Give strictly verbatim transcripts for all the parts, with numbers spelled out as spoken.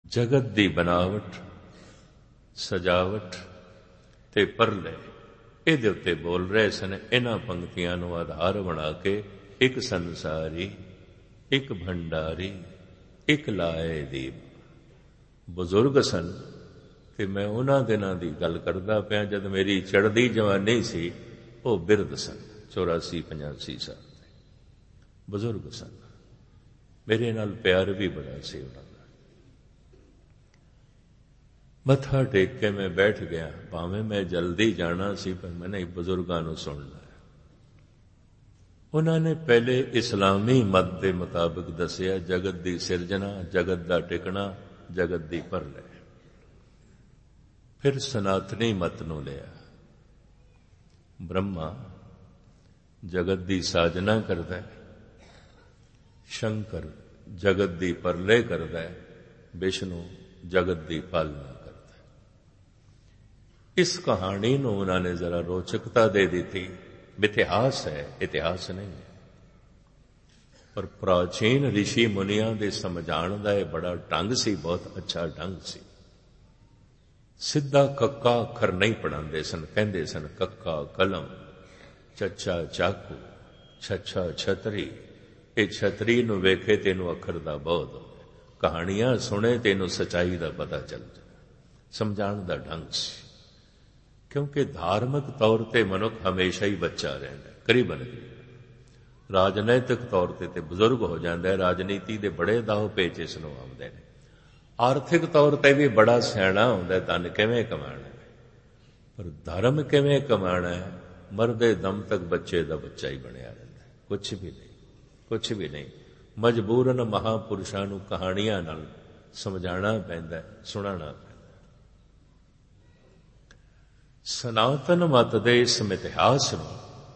ਜਗਤ ਦੀ ਬਨਾਵਟ, ਸਜਾਵਟ ਤੇ ਪਰਲੇ ਇਹਦੇ ਉੱਤੇ ਬੋਲ ਰਹੇ ਸਨ। ਇਹਨਾਂ ਪੰਕਤੀਆਂ ਨੂੰ ਆਧਾਰ ਬਣਾ ਕੇ ਇੱਕ ਸੰਸਾਰੀ, ਇੱਕ ਭੰਡਾਰੀ, ਇੱਕ ਲਾਏ ਦੀਪ। ਬਜ਼ੁਰਗ ਸਨ ਤੇ ਮੈਂ ਉਹਨਾਂ ਦਿਨਾਂ ਦੀ ਗੱਲ ਕਰਦਾ ਪਿਆ ਜਦ ਮੇਰੀ ਚੜ੍ਹਦੀ ਜਵਾਨੀ ਸੀ। ਉਹ ਬਿਰਧ ਸਨ, ਚੌਰਾਸੀ ਪਚਾਸੀ ਸਾਲ ਦੇ ਬਜ਼ੁਰਗ ਸਨ। ਮੇਰੇ ਨਾਲ ਪਿਆਰ ਵੀ ਬੜਾ ਸੀ ਉਹਨਾਂ ਦਾ। ਮੱਥਾ ਟੇਕ ਕੇ ਮੈਂ ਬੈਠ ਗਿਆ, ਭਾਵੇਂ ਮੈਂ ਜਲਦੀ ਜਾਣਾ ਸੀ ਪਰ ਮੈਂ ਨਹੀਂ, ਬਜ਼ੁਰਗਾਂ ਨੂੰ ਸੁਣਨਾ। ਉਹਨਾਂ ਨੇ ਪਹਿਲੇ ਇਸਲਾਮੀ ਮਤ ਦੇ ਮੁਤਾਬਿਕ ਦੱਸਿਆ ਜਗਤ ਦੀ ਸਿਰਜਣਾ, ਜਗਤ ਦਾ ਟਿਕਣਾ, ਜਗਤ ਦੀ ਪਰਲੇ। ਫਿਰ ਸਨਾਤਨੀ ਮਤ ਨੂੰ ਲਿਆ। ਬ੍ਰਹਮਾ ਜਗਤ ਦੀ ਸਾਜਨਾ ਕਰਦਾ ਹੈ, ਸ਼ੰਕਰ ਜਗਤ ਦੀ ਪਰਲੇ ਕਰਦਾ ਹੈ, ਵਿਸ਼ਨੂੰ ਜਗਤ ਦੀ ਪਾਲਣਾ ਕਰਦਾ ਹੈ। ਇਸ ਕਹਾਣੀ ਨੂੰ ਉਹਨਾਂ ਨੇ ਜ਼ਰਾ ਰੋਚਕਤਾ ਦੇ ਦਿੱਤੀ। ਇਤਿਹਾਸ ਹੈ, ਇਤਿਹਾਸ ਨਹੀਂ ਹੈ, ਪਰ ਪ੍ਰਾਚੀਨ ਰਿਸ਼ੀ ਮੁਨੀਆਂ ਦੇ ਸਮਝਾਉਣ ਦਾ ਇਹ ਬੜਾ ਢੰਗ ਸੀ, ਬਹੁਤ ਅੱਛਾ ਢੰਗ ਸੀ। ਸਿੱਧਾ ਕੱਕਾ ਅੱਖਰ ਨਹੀਂ ਪੜ੍ਹਾਉਂਦੇ ਸਨ, ਕਹਿੰਦੇ ਸਨ ਕੱਕਾ ਕਲਮ, ਚੱਚਾ ਚਾਕੂ, ਛੱਛਾ ਛਤਰੀ। ਇਹ ਛਤਰੀ ਨੂੰ ਵੇਖੇ ਤੈਨੂੰ ਅੱਖਰ ਦਾ ਬੋਧ ਹੋਵੇ, ਕਹਾਣੀਆਂ ਸੁਣੇ ਤੈਨੂੰ ਸੱਚਾਈ ਦਾ ਪਤਾ ਚੱਲ ਜਾਏ। ਸਮਝਾਉਣ ਦਾ ਢੰਗ ਸੀ, ਕਿਉਂਕਿ ਧਾਰਮਿਕ ਤੌਰ ਤੇ ਮਨੁੱਖ ਹਮੇਸ਼ਾ ਹੀ ਬੱਚਾ ਰਹਿੰਦਾ, ਕਰੀਬਨ ਰਾਜਨੀਤਿਕ ਤੌਰ ਤੇ ਤੇ ਬਜ਼ੁਰਗ ਹੋ ਜਾਂਦਾ ਹੈ। ਰਾਜਨੀਤੀ ਦੇ ਬੜੇ ਦਾਅ ਪੇਚ ਇਸ ਨੂੰ ਆਉਂਦੇ ਨੇ। ਆਰਥਿਕ ਤੌਰ ਤੇ ਵੀ ਬੜਾ ਸਿਆਣਾ ਹੁੰਦਾ, ਧਨ ਕਿਵੇਂ ਕਮਾਣਾ, ਪਰ ਧਰਮ ਕਿਵੇਂ ਕਮਾਣਾ ਹੈ, ਮਰਦੇ ਦਮ ਤੱਕ ਬੱਚੇ ਦਾ ਬੱਚਾ ਹੀ ਬਣਿਆ ਰਹਿੰਦਾ। ਕੁਛ ਵੀ ਨਹੀਂ, ਕੁਛ ਵੀ ਨਹੀਂ। ਮਜਬੂਰਨ ਮਹਾਂਪੁਰਸ਼ਾਂ ਨੂੰ ਕਹਾਣੀਆਂ ਨਾਲ ਸਮਝਾਉਣਾ ਪੈਂਦਾ, ਸੁਣਾਉਣਾ ਪੈਂਦਾ। ਸਨਾਤਨ ਮਤ ਦੇ ਇਸ ਇਤਿਹਾਸ ਨੂੰ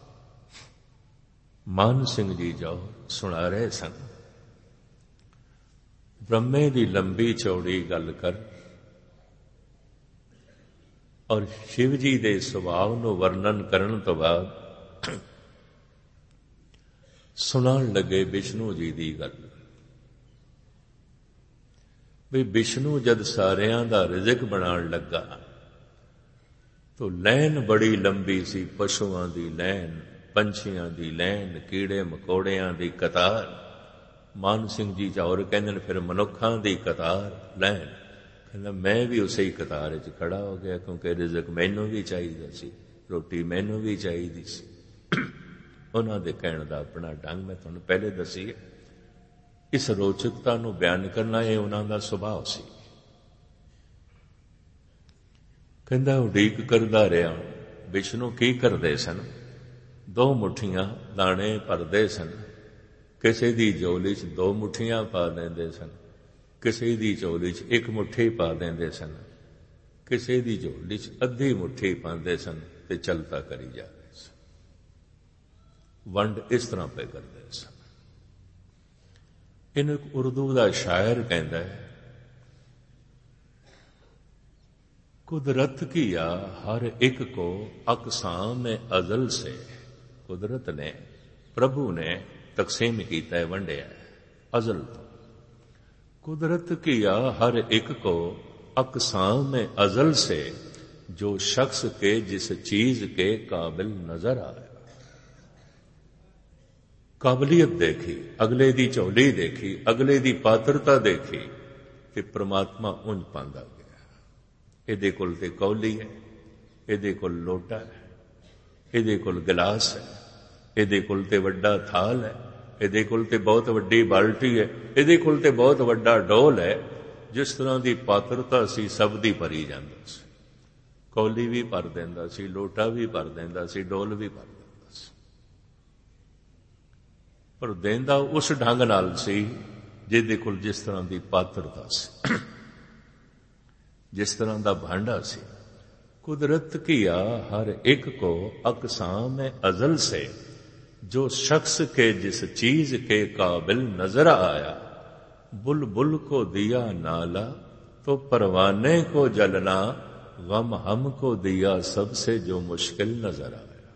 ਮਾਨ ਸਿੰਘ ਜੀ ਜੋ ਸੁਣਾ ਰਹੇ ਸਨ। ਬ੍ਰਹਮੇ ਦੀ ਲੰਬੀ ਚੌੜੀ ਗੱਲ ਕਰ ਔਰ ਸ਼ਿਵ ਜੀ ਦੇ ਸੁਭਾਅ ਨੂੰ ਵਰਣਨ ਕਰਨ ਤੋਂ ਬਾਅਦ ਸੁਣਾਉਣ ਲੱਗੇ ਵਿਸ਼ਨੂੰ ਜੀ ਦੀ ਗੱਲ। ਵੀ ਵਿਸ਼ਨੂੰ ਜਦ ਸਾਰਿਆਂ ਦਾ ਰਿਜ਼ਕ ਬਣਾਉਣ ਲੱਗਾ ਤੋ ਲੈਨ ਬੜੀ ਲੰਬੀ ਸੀ, ਪਸ਼ੂਆਂ ਦੀ ਲੈਨ, ਪੰਛੀਆਂ ਦੀ ਲੈਨ, ਕੀੜੇ ਮਕੌੜਿਆਂ ਦੀ ਕਤਾਰ। ਮਾਨ ਸਿੰਘ ਜੀ ਚਾਹੌਰ ਕਹਿੰਦੇ ਨੇ ਫਿਰ ਮਨੁੱਖਾਂ ਦੀ ਕਤਾਰ ਲੈਨ। ਕਹਿੰਦਾ ਮੈਂ ਵੀ ਉਸੇ ਹੀ ਕਤਾਰ ਵਿੱਚ ਖੜਾ ਹੋ ਗਿਆ, ਕਿਉਂਕਿ ਰਿਜ਼ਕ ਮੈਨੂੰ ਵੀ ਚਾਹੀਦਾ ਸੀ, ਰੋਟੀ ਮੈਨੂੰ ਵੀ ਚਾਹੀਦੀ ਸੀ। ਉਹਨਾਂ ਦੇ ਕਹਿਣ ਦਾ ਆਪਣਾ ਢੰਗ ਮੈਂ ਤੁਹਾਨੂੰ ਪਹਿਲੇ ਦੱਸੀ ਹੈ। ਇਸ ਰੋਚਕਤਾ ਨੂੰ ਬਿਆਨ ਕਰਨਾ ਇਹ ਉਹਨਾਂ ਦਾ ਸੁਭਾਅ ਸੀ। ਕਹਿੰਦਾ ਉਡੀਕ ਕਰਦਾ ਰਿਹਾ। ਵਿਸ਼ਨੂੰ ਕੀ ਕਰਦੇ ਸਨ? ਦੋ ਮੁੱਠੀਆਂ ਦਾਣੇ ਭਰਦੇ ਸਨ। ਕਿਸੇ ਦੀ ਝੋਲੀ 'ਚ ਦੋ ਮੁੱਠੀਆਂ ਪਾ ਦਿੰਦੇ ਸਨ, ਕਿਸੇ ਦੀ ਝੋਲੀ 'ਚ ਇੱਕ ਮੁੱਠੀ ਪਾ ਦਿੰਦੇ ਸਨ, ਕਿਸੇ ਦੀ ਝੋਲੀ 'ਚ ਅੱਧੀ ਮੁੱਠੀ ਪਾਉਂਦੇ ਸਨ ਤੇ ਚਲਤਾ ਕਰੀ ਜਾਂਦੇ ਸਨ। ਵੰਡ ਇਸ ਤਰ੍ਹਾਂ ਪੇ ਕਰਦੇ ਸਨ। ਇਹਨੂੰ ਇੱਕ ਉਰਦੂ ਦਾ ਸ਼ਾਇਰ ਕਹਿੰਦਾ ਹੈ, कुदरत किया हर एक को अकसाम अजल से। कुदरत ने, प्रभु ने तकसीम किया है, वंडिया है अजल तो। कुदरत किया हर एक को अकसाम अजल से, जो शख्स के जिस चीज के काबिल नजर आया। काबलियत देखी, अगले दी झोली देखी, अगले दी पात्रता देखी कि परमात्मा उंज पांदा गया। ਇਹਦੇ ਕੋਲ ਤੇ ਕੌਲੀ ਹੈ, ਇਹਦੇ ਕੋਲ ਲੋਟਾ ਹੈ, ਇਹਦੇ ਕੋਲ ਗਲਾਸ ਹੈ, ਇਹਦੇ ਕੋਲ ਤੇ ਵੱਡਾ ਥਾਲ ਹੈ, ਇਹਦੇ ਕੋਲ ਤੇ ਬਹੁਤ ਵੱਡੀ ਬਾਲਟੀ ਹੈ, ਇਹਦੇ ਕੋਲ ਤੇ ਬਹੁਤ ਵੱਡਾ ਡੋਲ ਹੈ। ਜਿਸ ਤਰ੍ਹਾਂ ਦੀ ਪਾਤਰਤਾ ਸੀ ਸਭ ਦੀ ਭਰੀ ਜਾਂਦਾ ਸੀ। ਕੌਲੀ ਵੀ ਭਰ ਦਿੰਦਾ ਸੀ, ਲੋਟਾ ਵੀ ਭਰ ਦਿੰਦਾ ਸੀ, ਡੋਲ ਵੀ ਭਰ ਦਿੰਦਾ ਸੀ। ਪਰ ਦੇਂਦਾ ਉਸ ਢੰਗ ਨਾਲ ਸੀ ਜਿਹਦੇ ਕੋਲ ਜਿਸ ਤਰ੍ਹਾਂ ਦੀ ਪਾਤਰਤਾ ਸੀ, जिस तरह का भांडा सी। कुदरत किया हर एक को अकसाम अजल से, जो शख्स के जिस चीज के काबिल नजर आया। बुलबुल को दिया नाला तो परवाने को जलना, गम हमको दिया सबसे जो मुश्किल नजर आया।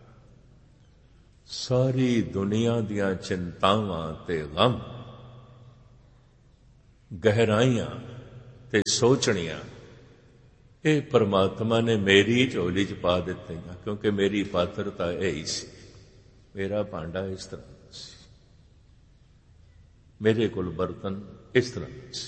सारी दुनिया दियां चिंतावां ते गम, गहराइयां ਤੇ ਸੋਚਣੀਆਂ ਇਹ ਪਰਮਾਤਮਾ ਨੇ ਮੇਰੀ ਝੋਲੀ 'ਚ ਪਾ ਦਿੱਤੀਆਂ, ਕਿਉਂਕਿ ਮੇਰੀ ਪਾਤਰਤਾ ਇਹ ਹੀ ਸੀ, ਮੇਰਾ ਭਾਂਡਾ ਇਸ ਤਰ੍ਹਾਂ ਦਾ ਸੀ, ਮੇਰੇ ਕੋਲ ਬਰਤਨ ਇਸ ਤਰ੍ਹਾਂ ਦਾ ਸੀ।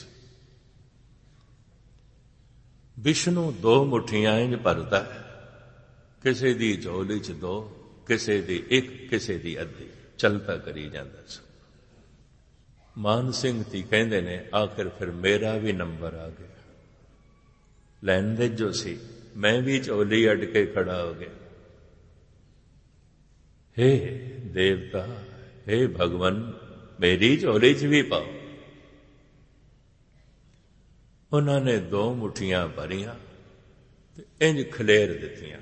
ਵਿਸ਼ਨੂੰ ਦੋ ਮੁੱਠੀਆਂ ਇੰਜ ਭਰਦਾ ਹੈ, ਕਿਸੇ ਦੀ ਝੋਲੀ 'ਚ ਦੋ, ਕਿਸੇ ਦੀ ਇੱਕ, ਕਿਸੇ ਦੀ ਅੱਧੀ, ਚਲਤਾ ਕਰੀ ਜਾਂਦਾ ਸੀ। ਮਾਨ ਸਿੰਘ ਜੀ ਕਹਿੰਦੇ ਨੇ ਆਖਿਰ ਫਿਰ ਮੇਰਾ ਵੀ ਨੰਬਰ ਆ ਗਿਆ, ਲੈਣ ਦੇ ਜੋ ਸੀ, ਮੈਂ ਵੀ ਝੋਲੀ ਅੱਡ ਕੇ ਖੜਾ ਹੋ ਗਿਆ। हे देवता, हे भगवान, मेरी झोली च भी पाओ। उन्होंने दो मुठियां भरियां ते इंज खलेर दित्तियां।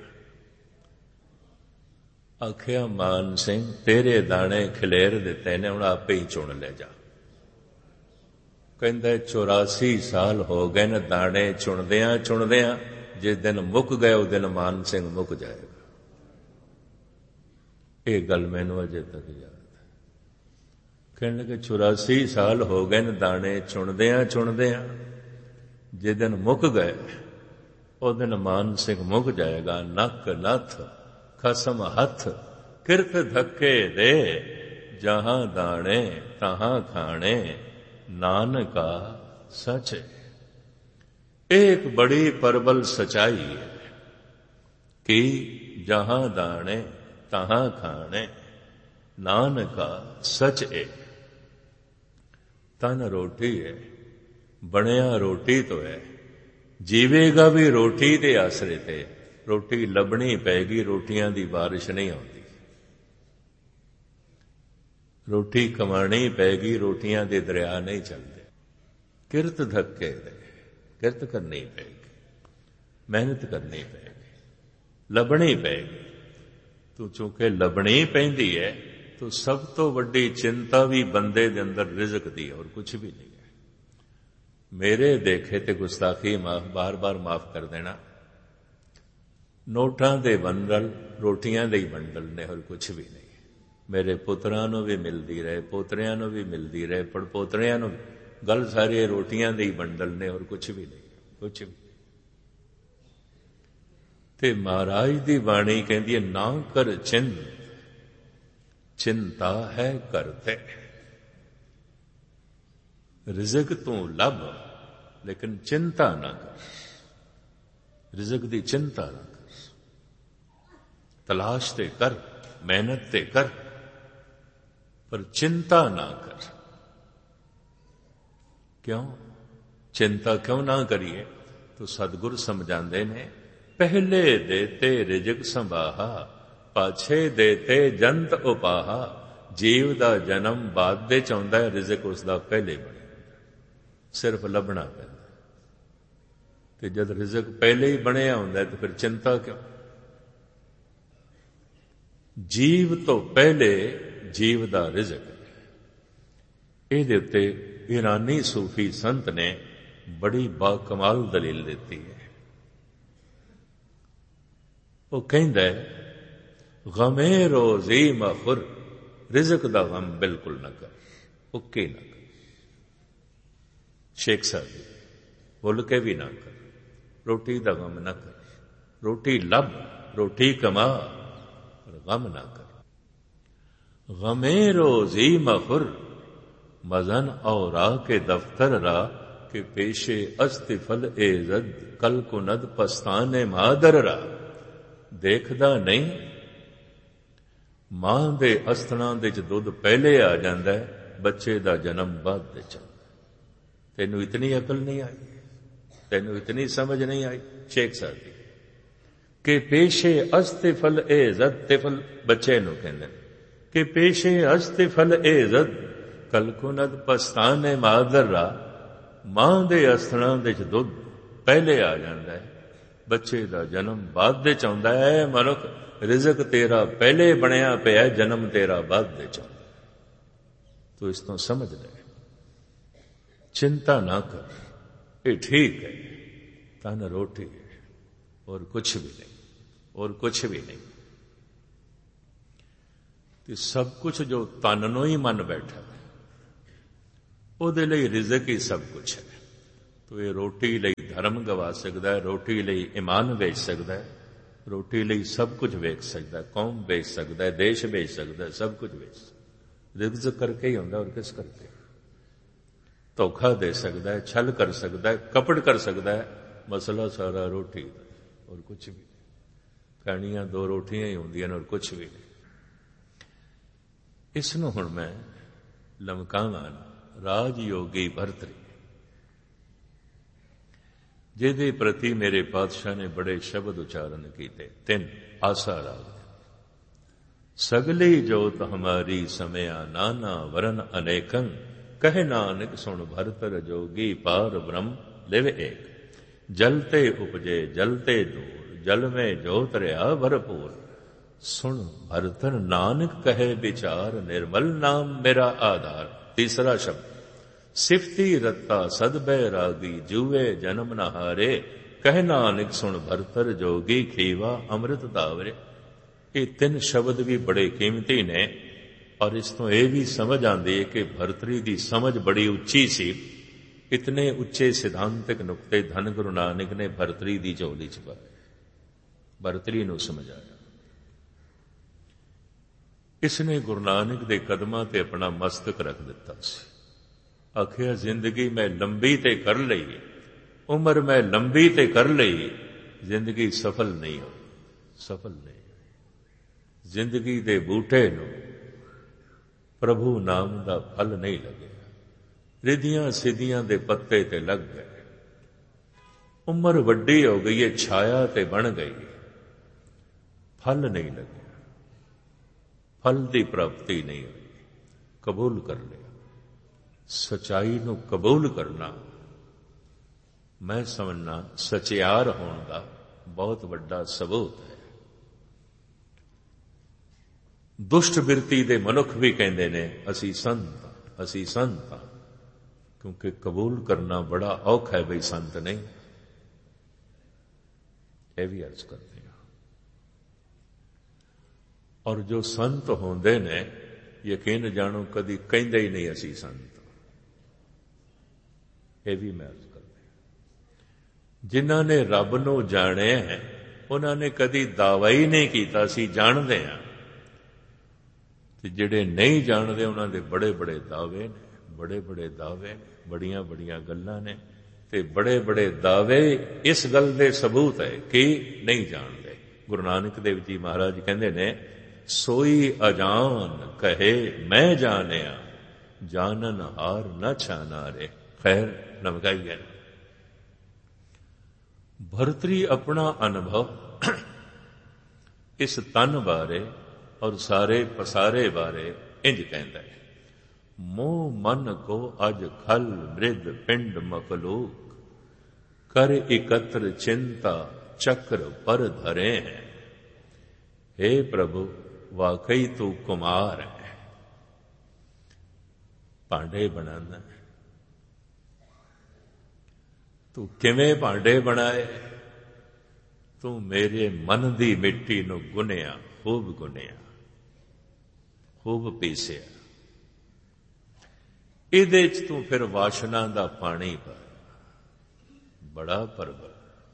आखिया मान सिंह, तेरे दाने खलेर दिते ने, हुण आपे ही चुन ले जा। कहंदा चौरासी साल हो गए न दाने चुनदियां चुनदियां, जिस दिन मुक गए उस दिन मान सिंह मुक जाएगा। ये गल मैनू अजे तक याद है। कहने लगे चौरासी साल हो गए न दाने चुनदियां चुनदियां, जिस दिन मुक गए उस दिन मान सिंह मुक जाएगा। नक नथ खसम हथ किरत धक्के दे, जहां दाने तहां खाने, नानका सच है। एक बड़ी प्रबल सच्चाई है कि जहां दाने तहां खाने, नानका सच है। तन रोटी है, बनिया रोटी तो है, जीवेगा भी रोटी दे आसरे ते। रोटी लभनी पैगी, रोटियां दी बारिश नहीं आती। रोटी कमानी पैगी, रोटियां दे दरिया नहीं चलते। किरत धक्के दे, किरत करनी पैगी, मेहनत करनी पैगी, लभनी पैगी। तू चूंकि लभनी पैंदी है, तो सब तो वड्डी चिंता भी बंदे दे अंदर रिज़्क दी, और कुछ भी नहीं है। मेरे देखे ते गुस्ताखी माफ बार बार माफ कर देना। नोटां दे बंडल रोटियां दे ही बंडल ने, और कुछ भी नहीं। मेरे पुत्रां नूं भी मिलदी रहे, पोतरियां नूं भी मिलदी रहे, पड़पोतरियां नूं, गल सारी रोटियां दे ही बंडल ने, और कुछ भी नहीं, कुछ भी। ते महाराज दी बाणी कहती है, ना कर चिंत, चिंता है करते। रिज़क तू लभ, लेकिन चिंता ना कर। रिज़क दी चिंता ना कर, तलाश ते कर, मेहनत ते कर, पर चिंता ना कर। क्यों चिंता क्यों ना करिए? तो सतगुरु समझाते ने, पहले देते रिजक संभाहा, पाछे देते जंत उपाहा। जीव दा जन्म बाद दे चाहुंदा है, रिजक उसदा पहले बने, सिर्फ लभना पैंदा। ते जद रिजक पहले ही बनया हुंदा है, तो फिर चिंता क्यों? जीव तो पहले जीव दा रिजक है। इहदे उत्ते ईरानी सूफी संत ने बड़ी बाकमाल दलील दी है। वो कहंदा है, गमे रोजी मखुर, रिजक दा गम बिल्कुल न कर, उके न कर। शेख साहब बोल के भी ना कर, रोटी दा गम न कर। रोटी लब, रोटी कमा, पर गम ना कर। गमे रोजी मखुर, मजन और के दफ्तर रा, के पेशे अस्तिफल एजद, कल कुनद पस्ताने मादर रा। देखदा नहीं, मां दे अस्थना दे च दुध पहले आ जांदा है, बच्चे दा जन्म बाद दे चलदा। तेनू इतनी अकल नहीं आई, तेनू इतनी समझ नहीं आई। शेख साहब जी के पेशे अस्तिफल एजद, तिफल बच्चे नू कहंदे कि पेशे अस्तिफल एजद, कल कुनद पस्ताने मादर रा। मां दे अस्थना दे च दुध पहले आ जांदा है, बच्चे दा जन्म बाद दे चाहुंदा है। मनुख रिजक तेरा पहले बनया पिया, जन्म तेरा बाद दे चाहुंदा। तो इस तो समझ ले, चिंता ना कर, ये ठीक है। तन रोटी है, और कुछ भी नहीं, और कुछ भी नहीं। तो सब कुछ जो तन नूं ही मन बैठा है, ਉਹਦੇ ਲਈ रिजक ही सब कुछ है। ਤੋ ਇਹ ਰੋਟੀ ਲਈ ਧਰਮ ਗਵਾ ਸਕਦਾ ਹੈ, ਰੋਟੀ ਲਈ ਈਮਾਨ ਵੇਚ ਸਕਦਾ ਹੈ, ਰੋਟੀ ਲਈ ਸਭ ਕੁਝ ਵੇਚ ਸਕਦਾ ਹੈ, ਕੌਮ ਵੇਚ ਸਕਦਾ ਹੈ, ਦੇਸ਼ ਵੇਚ ਸਕਦਾ ਹੈ, ਸਭ ਕੁਝ ਵੇਚ ਸਕਦਾ। ਰਿਜ਼ਕ ਕਰਕੇ ਹੀ ਹੁੰਦਾ, ਔਰ ਕਿਸ ਕਰਕੇ? ਧੋਖਾ ਦੇ ਸਕਦਾ ਹੈ, ਛਲ ਕਰ ਸਕਦਾ ਹੈ, ਕਪਟ ਕਰ ਸਕਦਾ ਹੈ। ਮਸਲਾ ਸਾਰਾ ਰੋਟੀ ਦਾ, ਔਰ ਕੁਝ ਵੀ ਨਹੀਂ। ਖਾਣੀਆਂ ਦੋ ਰੋਟੀਆਂ ਹੀ ਹੁੰਦੀਆਂ ਨੇ, ਔਰ ਕੁਝ ਵੀ ਨਹੀਂ। ਇਸ ਨੂੰ ਹੁਣ ਮੈਂ ਲਮਕਾਵਾਂ ਰਾਜ ਯੋਗੀ ਭਰਤਰੀ, ਜਿਹਦੇ ਪ੍ਰਤੀ ਮੇਰੇ ਪਾਤਸ਼ਾਹ ਨੇ ਬੜੇ ਸ਼ਬਦ ਉਚਾਰਨ ਕੀਤੇ। ਤਿੰਨ ਆਸਾ ਰਾਗ। ਸਗਲੀ ਜੋਤ ਹਮਾਰੀ ਸਮਿਆ ਨਾਨਾ ਵਰਨ ਅਨੇਕੰ, ਕਹੇ ਨਾਨਕ ਸੁਣ ਭਰਤਰ ਜੋਗੀ ਪਾਰ ਬ੍ਰਹਮ ਲਿਵ ਏਕ। ਜਲ ਤੇ ਉਪਜੇ ਜਲ ਤੇ ਦੂਰ, ਜਲ में ਜੋਤ ਰਿਆ ਭਰਪੂਰ। ਸੁਣ ਭਰਤਰ ਨਾਨਕ ਕਹੇ ਵਿਚਾਰ, ਨਿਰਮਲ ਨਾਮ ਮੇਰਾ ਆਧਾਰ। ਤੀਸਰਾ ਸ਼ਬਦ ਸਿਫਤੀ ਰੱਤਾ ਸਦ ਬੈਰਾਗੀ, ਜੂਏ ਜਨਮ ਨ ਹਾਰੇ। ਕਹਿ ਨਾਨਕ ਸੁਣ ਭਰਤਰ ਜੋਗੀ, ਖੀਵਾ ਅੰਮ੍ਰਿਤ ਦਾਵਰੇ। ਇਹ ਤਿੰਨ ਸ਼ਬਦ ਵੀ ਬੜੇ ਕੀਮਤੀ ਨੇ, ਔਰ ਇਸ ਤੋਂ ਇਹ ਵੀ ਸਮਝ ਆਉਂਦੀ ਹੈ ਕਿ ਭਰਤਰੀ ਦੀ ਸਮਝ ਬੜੀ ਉੱਚੀ ਸੀ। ਇਤਨੇ ਉੱਚੇ ਸਿਧਾਂਤਕ ਨੁਕਤੇ ਧੰਨ ਗੁਰੂ ਨਾਨਕ ਨੇ ਭਰਤਰੀ ਦੀ ਝੋਲੀ ਚ ਪਾਏ, ਭਰਤਰੀ ਨੂੰ ਸਮਝਾਇਆ। ਇਸਨੇ ਗੁਰੂ ਨਾਨਕ ਦੇ ਕਦਮਾਂ ਤੇ ਆਪਣਾ ਮਸਤਕ ਰੱਖ ਦਿੱਤਾ ਸੀ। ਆਖਿਆ ਜ਼ਿੰਦਗੀ ਮੈਂ ਲੰਬੀ ਤੇ ਕਰ ਲਈ, ਉਮਰ ਮੈਂ ਲੰਬੀ ਤੇ ਕਰ ਲਈ, ਜ਼ਿੰਦਗੀ ਸਫਲ ਨਹੀਂ ਹੋਈ, ਸਫਲ ਨਹੀਂ ਹੋਈ। ਜ਼ਿੰਦਗੀ ਦੇ ਬੂਟੇ ਨੂੰ ਪ੍ਰਭੂ ਨਾਮ ਦਾ ਫਲ ਨਹੀਂ ਲੱਗਿਆ, ਰਿਧੀਆਂ ਸਿੱਧੀਆਂ ਦੇ ਪੱਤੇ ਤੇ ਲੱਗ ਗਏ। ਉਮਰ ਵੱਡੀ ਹੋ ਗਈ ਹੈ, ਛਾਇਆ ਤੇ ਬਣ ਗਈ, ਫਲ ਨਹੀਂ ਲੱਗਿਆ, ਫਲ ਦੀ ਪ੍ਰਾਪਤੀ ਨਹੀਂ ਹੋਈ। ਕਬੂਲ ਕਰ ਲਿਆ। ਸਚਾਈ ਨੂੰ ਕਬੂਲ ਕਰਨਾ ਮੈਂ ਸਮਝਣਾ ਸਚਿਆਰ ਹੋਣ ਦਾ ਬਹੁਤ ਵੱਡਾ ਸਬੂਤ ਹੈ। ਦੁਸ਼ਟ ਬਿਰਤੀ ਦੇ ਮਨੁੱਖ ਵੀ ਕਹਿੰਦੇ ਨੇ ਅਸੀਂ ਸੰਤ ਹਾਂ, ਅਸੀਂ ਸੰਤ ਹਾਂ, ਕਿਉਂਕਿ ਕਬੂਲ ਕਰਨਾ ਬੜਾ ਔਖਾ ਹੈ ਬਈ ਸੰਤ ਨਹੀਂ। ਇਹ ਵੀ ਅਰਜ਼ ਕਰਦੇ ਹਾਂ। ਔਰ ਜੋ ਸੰਤ ਹੁੰਦੇ ਨੇ, ਯਕੀਨ ਜਾਣੋ ਕਦੀ ਕਹਿੰਦੇ ਹੀ ਨਹੀਂ ਅਸੀਂ ਸੰਤ। ਇਹ ਵੀ ਮੈਂ ਅਰਜ਼ ਕਰਦਾ। ਜਿਨ੍ਹਾਂ ਨੇ ਰੱਬ ਨੂੰ ਜਾਣਿਆ ਹੈ, ਉਹਨਾਂ ਨੇ ਕਦੀ ਦਾਅਵਾ ਹੀ ਨਹੀਂ ਕੀਤਾ ਸੀ ਜਾਣਦੇ ਹਾਂ। ਤੇ ਜਿਹੜੇ ਨਹੀਂ ਜਾਣਦੇ ਉਹਨਾਂ ਦੇ ਬੜੇ ਬੜੇ ਦਾਅਵੇ ਨੇ, ਬੜੇ ਬੜੇ ਦਾਅਵੇ ਨੇ, ਬੜੀਆਂ ਬੜੀਆਂ ਗੱਲਾਂ ਨੇ। ਤੇ ਬੜੇ ਬੜੇ ਦਾਅਵੇ ਇਸ ਗੱਲ ਦੇ ਸਬੂਤ ਹੈ ਕਿ ਨਹੀਂ ਜਾਣਦੇ। ਗੁਰੂ ਨਾਨਕ ਦੇਵ ਜੀ ਮਹਾਰਾਜ ਕਹਿੰਦੇ ਨੇ, ਸੋਈ ਅਜਾਨ ਕਹੇ ਮੈਂ ਜਾਣਿਆ, ਜਾਣਨ ਹਾਰ ਨਾ ਛਾਨਾ ਰੇ। ਖੈਰ ਲਮਕਾਈ ਗਏ। ਭਰਤਰੀ ਆਪਣਾ ਅਨੁਭਵ ਇਸ ਤਨ ਬਾਰੇ ਔਰ ਸਾਰੇ ਪਸਾਰੇ ਬਾਰੇ ਇੰਜ ਕਹਿੰਦਾ ਹੈ, ਮੋਹ ਮਨ ਕੋ ਅਜ ਖਲ ਬ੍ਰਿਧ ਪਿੰਡ ਮਖਲੂਕ, ਕਰ ਇਕਤਰ ਚਿੰਤਾ ਚੱਕਰ ਪਰ ਧਰੇ ਹੈ। हे ਪ੍ਰਭੂ ਵਾਕਈ ਤੂੰ ਕੁਮਾਰ ਹੈ, ਭਾਂਡੇ ਬਣਾਉਂਦਾ। ਤੂੰ ਕਿਵੇਂ ਭਾਂਡੇ ਬਣਾਏ? ਤੂੰ ਮੇਰੇ ਮਨ ਦੀ ਮਿੱਟੀ ਨੂੰ ਗੁੰਨਿਆ, ਖੂਬ ਗੁੰਨਿਆ, ਖੂਬ ਪੀਸਿਆ। ਇਹਦੇ ਚ ਤੂੰ ਫਿਰ ਵਾਸ਼ਨਾ ਦਾ ਪਾਣੀ ਪਾਇਆ, ਬੜਾ ਪਰਬਲ।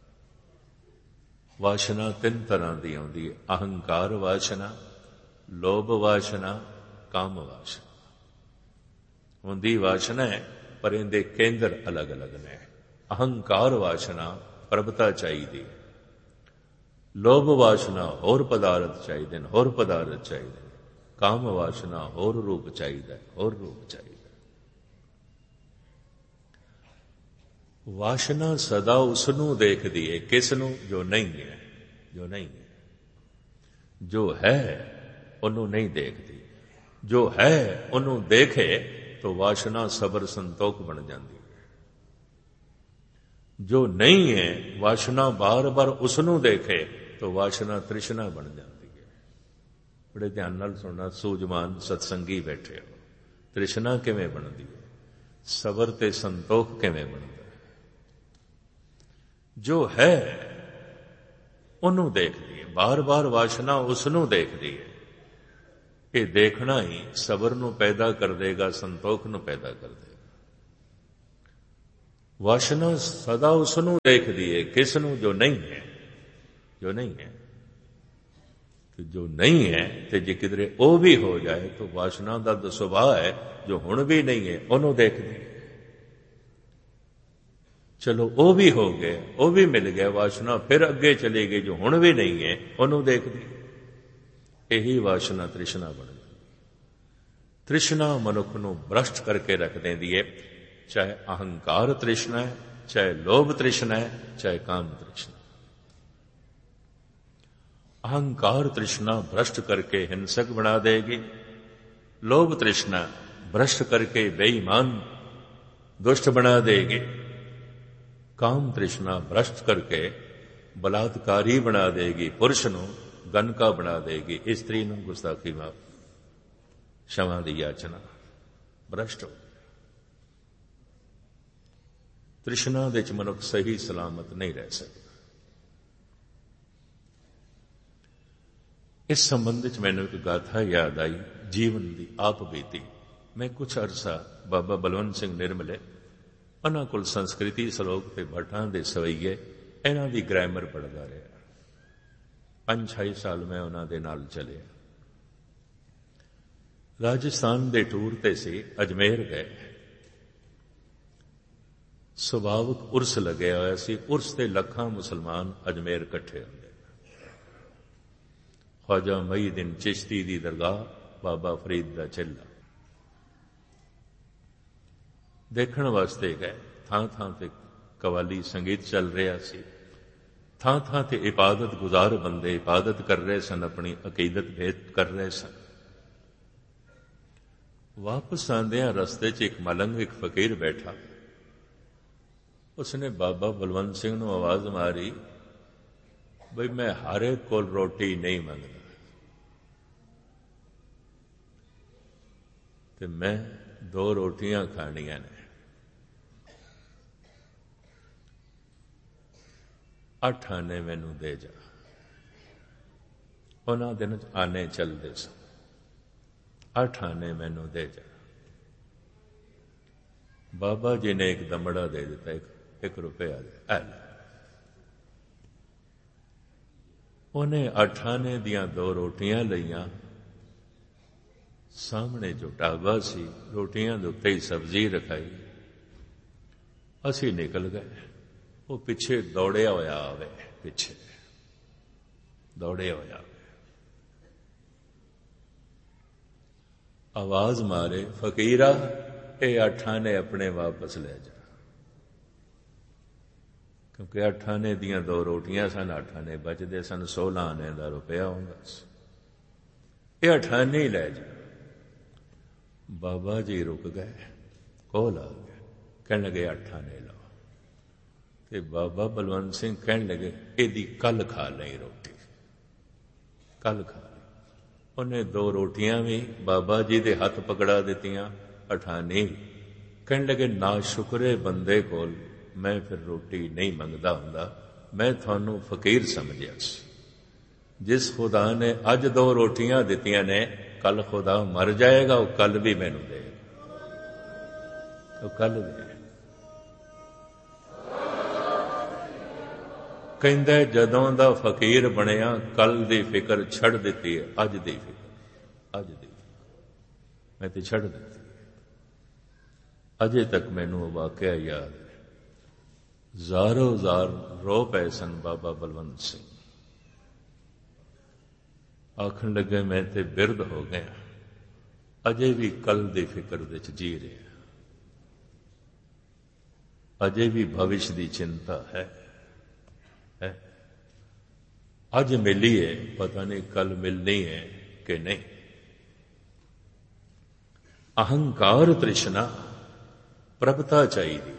ਵਾਸ਼ਨਾ ਤਿੰਨ ਤਰ੍ਹਾਂ ਦੀ ਆਉਂਦੀ ਹੈ, ਅਹੰਕਾਰ ਵਾਸ਼ਨਾ, ਲੋਭ ਵਾਸ਼ਨਾ, ਕਾਮ ਵਾਸ਼ਨਾ। ਹੁੰਦੀ ਵਾਸ਼ਨਾ ਹੈ, ਪਰ ਇਹਦੇ ਕੇਂਦਰ ਅਲੱਗ ਅਲੱਗ ਨੇ। ਅਹੰਕਾਰ ਵਾਸ਼ਨਾ ਪ੍ਰਭਤਾ ਚਾਹੀਦੀ, ਲੋਭ ਵਾਸ਼ਨਾ ਹੋਰ ਪਦਾਰਥ ਚਾਹੀਦੇ ਨੇ, ਹੋਰ ਪਦਾਰਥ ਚਾਹੀਦੇ ਨੇ। ਕਾਮ ਵਾਸ਼ਨਾ ਹੋਰ ਰੂਪ ਚਾਹੀਦਾ, ਹੋਰ ਰੂਪ ਚਾਹੀਦਾ। ਵਾਸ਼ਨਾ ਸਦਾ ਉਸ ਨੂੰ ਦੇਖਦੀ ਹੈ, ਕਿਸ ਨੂੰ? ਜੋ ਨਹੀਂ ਹੈ, ਜੋ ਨਹੀਂ ਹੈ। ਜੋ ਹੈ ਉਹਨੂੰ ਨਹੀਂ ਦੇਖਦੀ, ਜੋ ਹੈ ਉਹਨੂੰ ਦੇਖੇ ਤਾਂ ਵਾਸ਼ਨਾ ਸਬਰ ਸੰਤੋਖ ਬਣ ਜਾਂਦੀ ਹੈ। ਜੋ ਨਹੀਂ ਹੈ, ਵਾਸ਼ਨਾ ਬਾਰ ਬਾਰ ਉਸ ਨੂੰ ਦੇਖੇ ਤਾਂ ਵਾਸ਼ਨਾ ਤ੍ਰਿਸ਼ਨਾ ਬਣ ਜਾਂਦੀ ਹੈ। ਬੜੇ ਧਿਆਨ ਨਾਲ ਸੁਣਨਾ, ਸੂਝਵਾਨ ਸਤਸੰਗੀ ਬੈਠੇ ਹੋ। ਤ੍ਰਿਸ਼ਨਾ ਕਿਵੇਂ ਬਣਦੀ ਹੈ? ਸਬਰ ਤੇ ਸੰਤੋਖ ਕਿਵੇਂ ਬਣਦਾ ਹੈ? ਜੋ ਹੈ ਉਹਨੂੰ ਦੇਖਦੀ ਹੈ, ਬਾਰ ਬਾਰ ਵਾਸ਼ਨਾ ਉਸ ਨੂੰ ਦੇਖਦੀ ਹੈ। ਇਹ ਦੇਖਣਾ ਹੀ ਸਬਰ ਨੂੰ ਪੈਦਾ ਕਰ ਦੇਗਾ, ਸੰਤੋਖ ਨੂੰ ਪੈਦਾ ਕਰ ਦੇਗਾ। ਵਾਸ਼ਨਾ ਸਦਾ ਉਸ ਨੂੰ ਦੇਖਦੀ ਹੈ, ਕਿਸ ਨੂੰ? ਜੋ ਨਹੀਂ ਹੈ, ਜੋ ਨਹੀਂ ਹੈ। ਤੇ ਜੋ ਨਹੀਂ ਹੈ ਤੇ ਜੇ ਕਿਧਰੇ ਉਹ ਵੀ ਹੋ ਜਾਏ ਤਾਂ ਵਾਸ਼ਨਾ ਦਾ ਤਾਂ ਸੁਭਾਅ ਹੈ, ਜੋ ਹੁਣ ਵੀ ਨਹੀਂ ਹੈ ਉਹਨੂੰ ਦੇਖਦੀ ਹੈ। ਚਲੋ ਉਹ ਵੀ ਹੋ ਗਏ, ਉਹ ਵੀ ਮਿਲ ਗਿਆ, ਵਾਸ਼ਨਾ ਫਿਰ ਅੱਗੇ ਚਲੀ ਗਈ, ਜੋ ਹੁਣ ਵੀ ਨਹੀਂ ਹੈ ਉਹਨੂੰ ਦੇਖਦੀ। ਇਹੀ ਵਾਸ਼ਨਾ ਤ੍ਰਿਸ਼ਨਾ ਬਣ ਜਾਂਦੀ। ਤ੍ਰਿਸ਼ਨਾ ਮਨੁੱਖ ਨੂੰ ਭ੍ਰਸ਼ਟ ਕਰਕੇ ਰੱਖ ਦਿੰਦੀ ਹੈ, ਚਾਹੇ ਅਹੰਕਾਰ ਤ੍ਰਿਸ਼ਨਾ ਹੈ, ਚਾਹੇ ਲੋਭ ਤ੍ਰਿਸ਼ਨਾ ਹੈ, ਚਾਹੇ ਕਾਮ ਤ੍ਰਿਸ਼ਨਾ। अहंकार तृष्णा भ्रष्ट करके हिंसक बना देगी, लोभ तृष्णा भ्रष्ट करके बेईमान दुष्ट बना देगी, काम तृष्णा भ्रष्ट करके बलात्कारी बना देगी, पुरुष नूं गनका बना देगी, स्त्री नूं गुस्ताखी माफ क्षमा दी याचना। भ्रष्ट हो तृष्णा दे च मनुख सही सलामत नहीं रह सकता। इस संबंध में मैंने एक गाथा याद आई, जीवन की आप बीती। मैं कुछ अरसा बाबा बलवंत सिंह निर्मले उन्हां कोल संस्कृति सलोक ते भट्टां दे सवैये इन्हां दी ग्रामर पढ़दा रहा। पंज छे साल मैं उन्हां दे नाल चलिया। राजस्थान दे टूर ते सी, अजमेर गए। सुभावक उर्स लगे होया सी। उर्स ते लखां मुसलमान अजमेर इकट्ठे होंदे। ख्वाजा मुईउद्दीन चिश्ती दी दरगाह, बाबा फरीद दा चिल्ला देखण वास्ते गए। थां थां ते कवाली संगीत चल रहा सी। थां थां ते इबादत गुजार बंदे इबादत कर रहे सन, अपनी अकीदत भेद कर रहे सन। वापस आंदियां रस्ते च एक मलंग, एक फकीर बैठा। उसने बाबा बलवंत सिंह नूं आवाज मारी, बई मैं हर एक कोल रोटी नहीं मंगदा, ते मैं दो रोटियां खानियां ने। अठ आने मैनू दे जा। उन्हां दिन आने चलते सन। अठ आने मैनू दे जा। बाबा जी ने एक दमड़ा दे दिता, एक, एक रुपया दे। उन्हें अठ आने दियां दो रोटियां लईयां। सामने जो ढाबा सी, रोटियां दे उत्ते ही सब्जी रखाई। असी निकल गए। वो पिछे दौड़िया होया आवे, पिछे दौड़िया होया आवे। आवाज मारे, फकीरा ये अठा ने अपने वापस ले जा। क्योंकि अठा ने दियां दो रोटियां सन, अठा ने बचते सन, सोलह आने का रुपया होंदा सी। ये अठा नहीं ले जा। बाबा जी रुक गए, कोल आ गए, कहने लगे अठा ने लो। ते बाबा बलवंत सिंह कहने लगे, एदी कल खा ली रोटी, कल खा ली। उन्हें दो रोटियां भी बाबा जी दे हथ पकड़ा दित्तियां, अठा नहीं। कहने लगे, ना शुक्रे बंदे कोल मैं फिर रोटी नहीं मंगदा हुंदा, मैं थानू फकीर समझिया सी। जिस खुदा ने अज दो रोटियां दित्तियां ने, कल खुदा मर जाएगा, वो कल भी मैनू देगा, वो कल भी। कहंदा जदों दा फकीर बनिया, कल दी फिक्र छड़ दित्ती है, अज दी फिक्र, अज दी मैं ते छड़ दित्ती। अजे तक मैनू वाकया याद है। ਜ਼ਾਰੋ ਜ਼ਾਰ रो पै सन बाबा बलवंत सिंह। आखन लगे मैं ते बिरध हो गया, अजे भी कल की फिक्र विच जी रहा, अजे भी भविष्य की चिंता है, है। अज मिली है, पता नहीं कल मिलनी है कि नहीं। अहंकार तृष्णा प्रभुता चाहिए,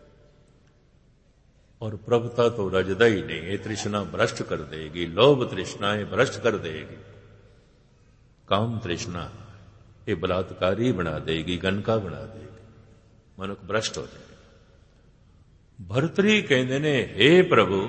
और प्रभुता तो रजदा ही नहीं। ये तृष्णा भ्रष्ट कर देगी। लोभ तृष्णा ये भ्रष्ट कर देगी। काम तृष्णा ये बलात्कारी बना देगी, गनका बना देगी, मनुख भ्रष्ट हो जाएगा। भरतरी कहते ने, हे प्रभु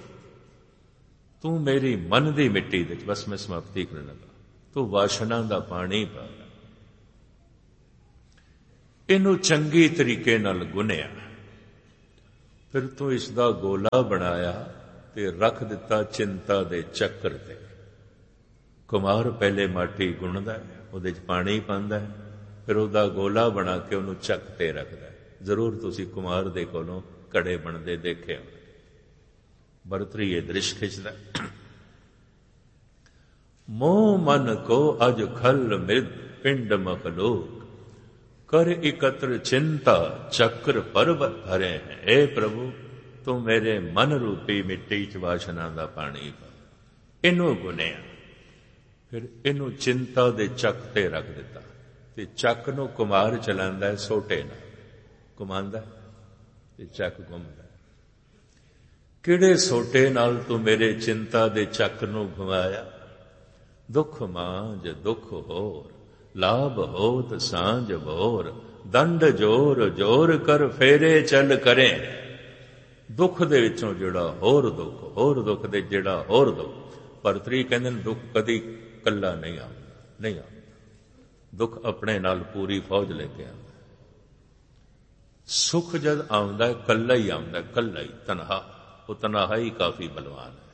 तू मेरी मन की मिट्टी दे, बस मैं समाप्ति करने लगा, तू वासना का पानी पा, इनू चंगी तरीके नाल गुनिया, ਫਿਰ ਤੂੰ ਇਸ ਦਾ ਗੋਲਾ ਬਣਾਇਆ ਤੇ ਰੱਖ ਦਿੱਤਾ ਚਿੰਤਾ ਦੇ ਚੱਕਰ ਤੇ। ਕੁਮਾਰ ਪਹਿਲੇ ਮਾਟੀ ਗੁੰਨਦਾ, ਉਹਦੇ 'ਚ ਪਾਣੀ ਪਾਉਂਦਾ, ਫਿਰ ਉਹਦਾ ਗੋਲਾ ਬਣਾ ਕੇ ਉਹਨੂੰ ਚੱਕ ਤੇ ਰੱਖਦਾ। ਜ਼ਰੂਰ ਤੁਸੀਂ ਕੁਮਾਰ ਦੇ ਕੋਲੋਂ ਘੜੇ ਬਣਦੇ ਦੇਖੇ ਹੋ। ਭਰਤਰੀ ਇਹ ਦ੍ਰਿਸ਼ ਖਿੱਚਦਾ। ਮੋਹ ਮਨ ਕੋ ਅਜ ਖਲ ਮਿਦ ਪਿੰਡ ਮਖਲੂਕ ਕਰ ਇਕਤਰ ਚਿੰਤਾ ਚੱਕਰ ਪਰਬਤ ਭਰੇ ਹੈ। ਏ ਪ੍ਰਭੂ, ਤੂੰ ਮੇਰੇ ਮਨ ਰੂਪੀ ਮਿੱਟੀ 'ਚ ਵਾਸ਼ਨਾ ਦਾ ਪਾਣੀ ਪਾ, ਇਹਨੂੰ ਗੁੰਨਿਆ, ਫਿਰ ਇਹਨੂੰ ਚਿੰਤਾ ਦੇ ਚੱਕ ਤੇ ਰੱਖ ਦਿੱਤਾ। ਤੇ ਚੱਕ ਨੂੰ ਕੁਮਾਰ ਚਲਾਉਂਦਾ ਸੋਟੇ ਨਾਲ, ਘੁਮਾਉਂਦਾ ਤੇ ਚੱਕ ਘੁੰਮਦਾ। ਕਿਹੜੇ ਸੋਟੇ ਨਾਲ ਤੂੰ ਮੇਰੇ ਚਿੰਤਾ ਦੇ ਚੱਕ ਨੂੰ ਘੁਮਾਇਆ? ਦੁੱਖ ਮਾਂਜ ਦੁੱਖ ਹੋਰ, ਲਾਭ ਹੋਤ ਸਾਂਝ ਭੋਰ, ਦੰਡ ਜੋਰ ਜੋਰ ਕਰ ਫੇਰੇ ਚੱਲ ਕਰੇ। ਦੁੱਖ ਦੇ ਵਿੱਚੋਂ ਜਿਹੜਾ ਹੋਰ ਦੁੱਖ, ਹੋਰ ਦੁੱਖ ਦੇ ਜਿਹੜਾ ਹੋਰ ਦੁੱਖ। ਭਰਤਰੀ ਕਹਿੰਦੇ ਨੇ ਦੁੱਖ ਕਦੀ ਕੱਲਾ ਨਹੀਂ ਆਉਂਦਾ, ਨਹੀਂ ਆਉਂਦਾ। ਦੁੱਖ ਆਪਣੇ ਨਾਲ ਪੂਰੀ ਫੌਜ ਲੈ ਕੇ ਆਉਂਦਾ। ਸੁਖ ਜਦ ਆਉਂਦਾ ਹੈ ਕੱਲਾ ਹੀ ਆਉਂਦਾ, ਕੱਲਾ ਹੀ, ਤਨਹਾ। ਉਹ ਤਨਹਾ ਹੀ ਕਾਫੀ ਬਲਵਾਨ ਹੈ,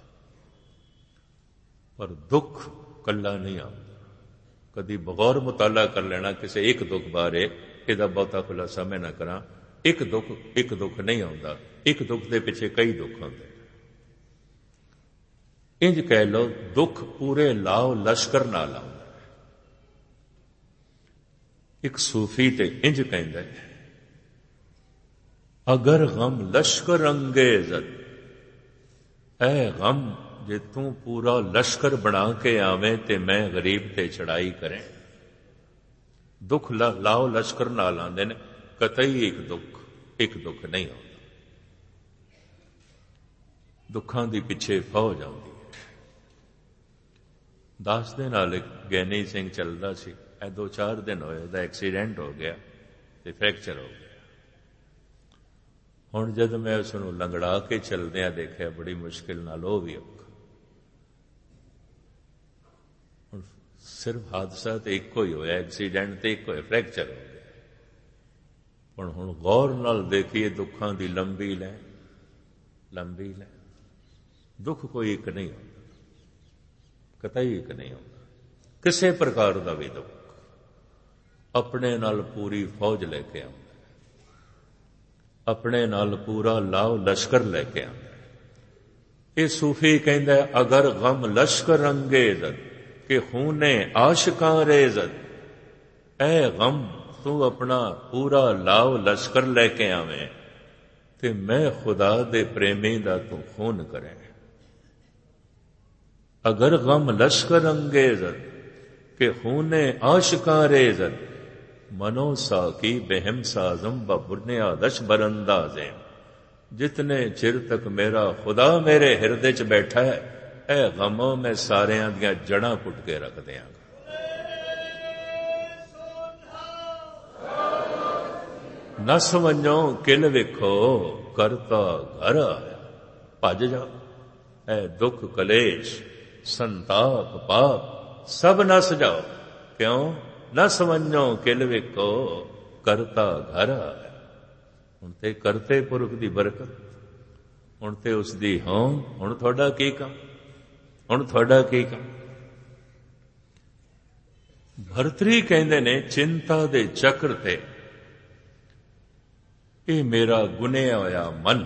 ਪਰ ਦੁੱਖ ਕੱਲਾ ਨਹੀਂ ਆਉਂਦਾ। ਕਦੀ ਬਗੌਰ ਮੁਤਾਲਾ ਕਰ ਲੈਣਾ ਕਿਸੇ ਇੱਕ ਦੁੱਖ ਬਾਰੇ, ਇਹਦਾ ਬਹੁਤਾ ਖੁਲਾਸਾ ਮੈਂ ਨਾ ਕਰਾਂ। ਇੱਕ ਦੁੱਖ ਇੱਕ ਦੁੱਖ ਨਹੀਂ ਆਉਂਦਾ, ਇੱਕ ਦੁੱਖ ਦੇ ਪਿੱਛੇ ਕਈ ਦੁੱਖ ਆਉਂਦੇ। ਇੰਜ ਕਹਿ ਲਓ, ਦੁੱਖ ਪੂਰੇ ਲਾਓ ਲਸ਼ਕਰ ਨਾਲ ਆਉਂਦਾ। ਇੱਕ ਸੂਫੀ ਤੇ ਇੰਜ ਕਹਿੰਦਾ, ਅਗਰ ਗਮ ਲਸ਼ਕਰ ਅੰਗੇਜ਼ਤ, ਐ ਗਮ ਜੇ ਤੂੰ ਪੂਰਾ ਲਸ਼ਕਰ ਬਣਾ ਕੇ ਆਵੇਂ ਤੇ ਮੈਂ ਗਰੀਬ ਤੇ ਚੜਾਈ ਕਰੇ। ਦੁੱਖ ਲਾਓ ਲਸ਼ਕਰ ਨਾਲ ਆਉਂਦੇ ਨੇ, ਕਤਈ ਇੱਕ ਦੁੱਖ ਇੱਕ ਦੁੱਖ ਨਹੀਂ ਆਉਂਦਾ। ਦੁੱਖਾਂ ਦੀ ਪਿੱਛੇ ਫੌਜ ਆਉਂਦੀ ਹੈ। ਦਾਸ ਦੇ ਨਾਲ ਇੱਕ ਗਿਆਨੀ ਸਿੰਘ ਚੱਲਦਾ ਸੀ। ਇਹ ਦੋ ਚਾਰ ਦਿਨ ਹੋਏ, ਉਹਦਾ ਐਕਸੀਡੈਂਟ ਹੋ ਗਿਆ ਤੇ ਫ੍ਰੈਕਚਰ ਹੋ ਗਿਆ। ਹੁਣ ਜਦ ਮੈਂ ਉਸ ਨੂੰ ਲੰਗੜਾ ਕੇ ਚੱਲਦਿਆਂ ਦੇਖਿਆ, ਬੜੀ ਮੁਸ਼ਕਿਲ ਨਾਲ ਉਹ ਵੀ ਔਖਾ। ਹੁਣ ਸਿਰਫ ਹਾਦਸਾ ਤੇ ਇੱਕੋ ਹੀ ਹੋਇਆ, ਐਕਸੀਡੈਂਟ ਤੇ ਇੱਕੋ ਹੋਇਆ, ਫ੍ਰੈਕਚਰ ਹੋ ਗਿਆ। ਹੁਣ ਹੁਣ ਗੌਰ ਨਾਲ ਦੇਖੀਏ ਦੁੱਖਾਂ ਦੀ ਲੰਬੀ ਲੈ ਲੰਬੀ ਲੈ ਦੁੱਖ ਕੋਈ ਇੱਕ ਨਹੀਂ ਹੁੰਦਾ, ਕਤਈ ਇੱਕ ਨਹੀਂ ਹੁੰਦਾ। ਕਿਸੇ ਪ੍ਰਕਾਰ ਦਾ ਵੀ ਦੁੱਖ ਆਪਣੇ ਨਾਲ ਪੂਰੀ ਫੌਜ ਲੈ ਕੇ ਆਉਂਦਾ, ਆਪਣੇ ਨਾਲ ਪੂਰਾ ਲਾਓ ਲਸ਼ਕਰ ਲੈ ਕੇ ਆਉਂਦਾ। ਇਹ ਸੂਫੀ ਕਹਿੰਦਾ, ਅਗਰ ਗਮ ਲਸ਼ਕਰ ਅੰਗੇਜ਼ਤ ਕਿ ਖੂਨੇ ਆਸ਼ਕਾਂ ਰੇਜ਼ਤ, ਐ ਗਮ ਤੂੰ ਆਪਣਾ ਪੂਰਾ ਲਾਓ ਲਸ਼ਕਰ ਲੈ ਕੇ ਆਵੇਂ ਤੇ ਮੈਂ ਖੁਦਾ ਦੇ ਪ੍ਰੇਮੀ ਦਾ ਤੂੰ ਖੂਨ ਕਰੇ। ਅਗਰ ਗਮ ਲਸ਼ਕਰ ਅੰਗੇਜ਼ਤ ਕਿ ਖੂਨੇ ਆਸ਼ਕਾਂ ਰੇਜ਼ਤ, ਮਨੋ ਸਾਕੀ ਬਹਿਮ ਸਾਜ਼ਮ ਬੁਰਨਿਆ ਦਸ਼ ਬਰੰਦਾਜ਼ੇ। ਜਿਤਨੇ ਚਿਰ ਤੱਕ ਮੇਰਾ ਖੁਦਾ ਮੇਰੇ ਹਿਰਦੇ 'ਚ ਬੈਠਾ ਹੈ, ਇਹ ਗਮੋਂ ਮੈਂ ਸਾਰਿਆਂ ਦੀਆਂ ਜੜਾਂ ਪੁੱਟ ਕੇ ਰੱਖ ਦਿਆਂਗਾ। ਨਸ ਵੰਜੋ ਕਿਲ ਵੇਖੋ ਕਰਤਾ ਘਰ ਆਇਆ। ਭੱਜ ਜਾ ਐ ਦੁੱਖ ਕਲੇਸ਼ ਸੰਤਾਪ ਪਾਪ ਸਭ ਨਸ ਜਾਓ। ਕਿਉਂ? ਨਸ ਵੰਜੋ ਕਿਲ ਵੇਖੋ ਕਰਤਾ ਘਰ ਆਇਆ। ਹੁਣ ਤੇ ਕਰਤੇ ਪੁਰਖ ਦੀ ਬਰਕਤ, ਹੁਣ ਤੇ ਉਸ ਦੀ ਹੋਂਦ। ਹੁਣ ਤੁਹਾਡਾ ਕੀ ਕੰਮ? ਹੁਣ ਤੁਹਾਡਾ ਕੀ ਕੰਮ? ਭਰਤਰੀ ਕਹਿੰਦੇ ਨੇ, ਚਿੰਤਾ ਦੇ ਚੱਕਰ ਤੇ ਇਹ ਮੇਰਾ ਗੁਨਿਆ ਹੋਇਆ ਮਨ,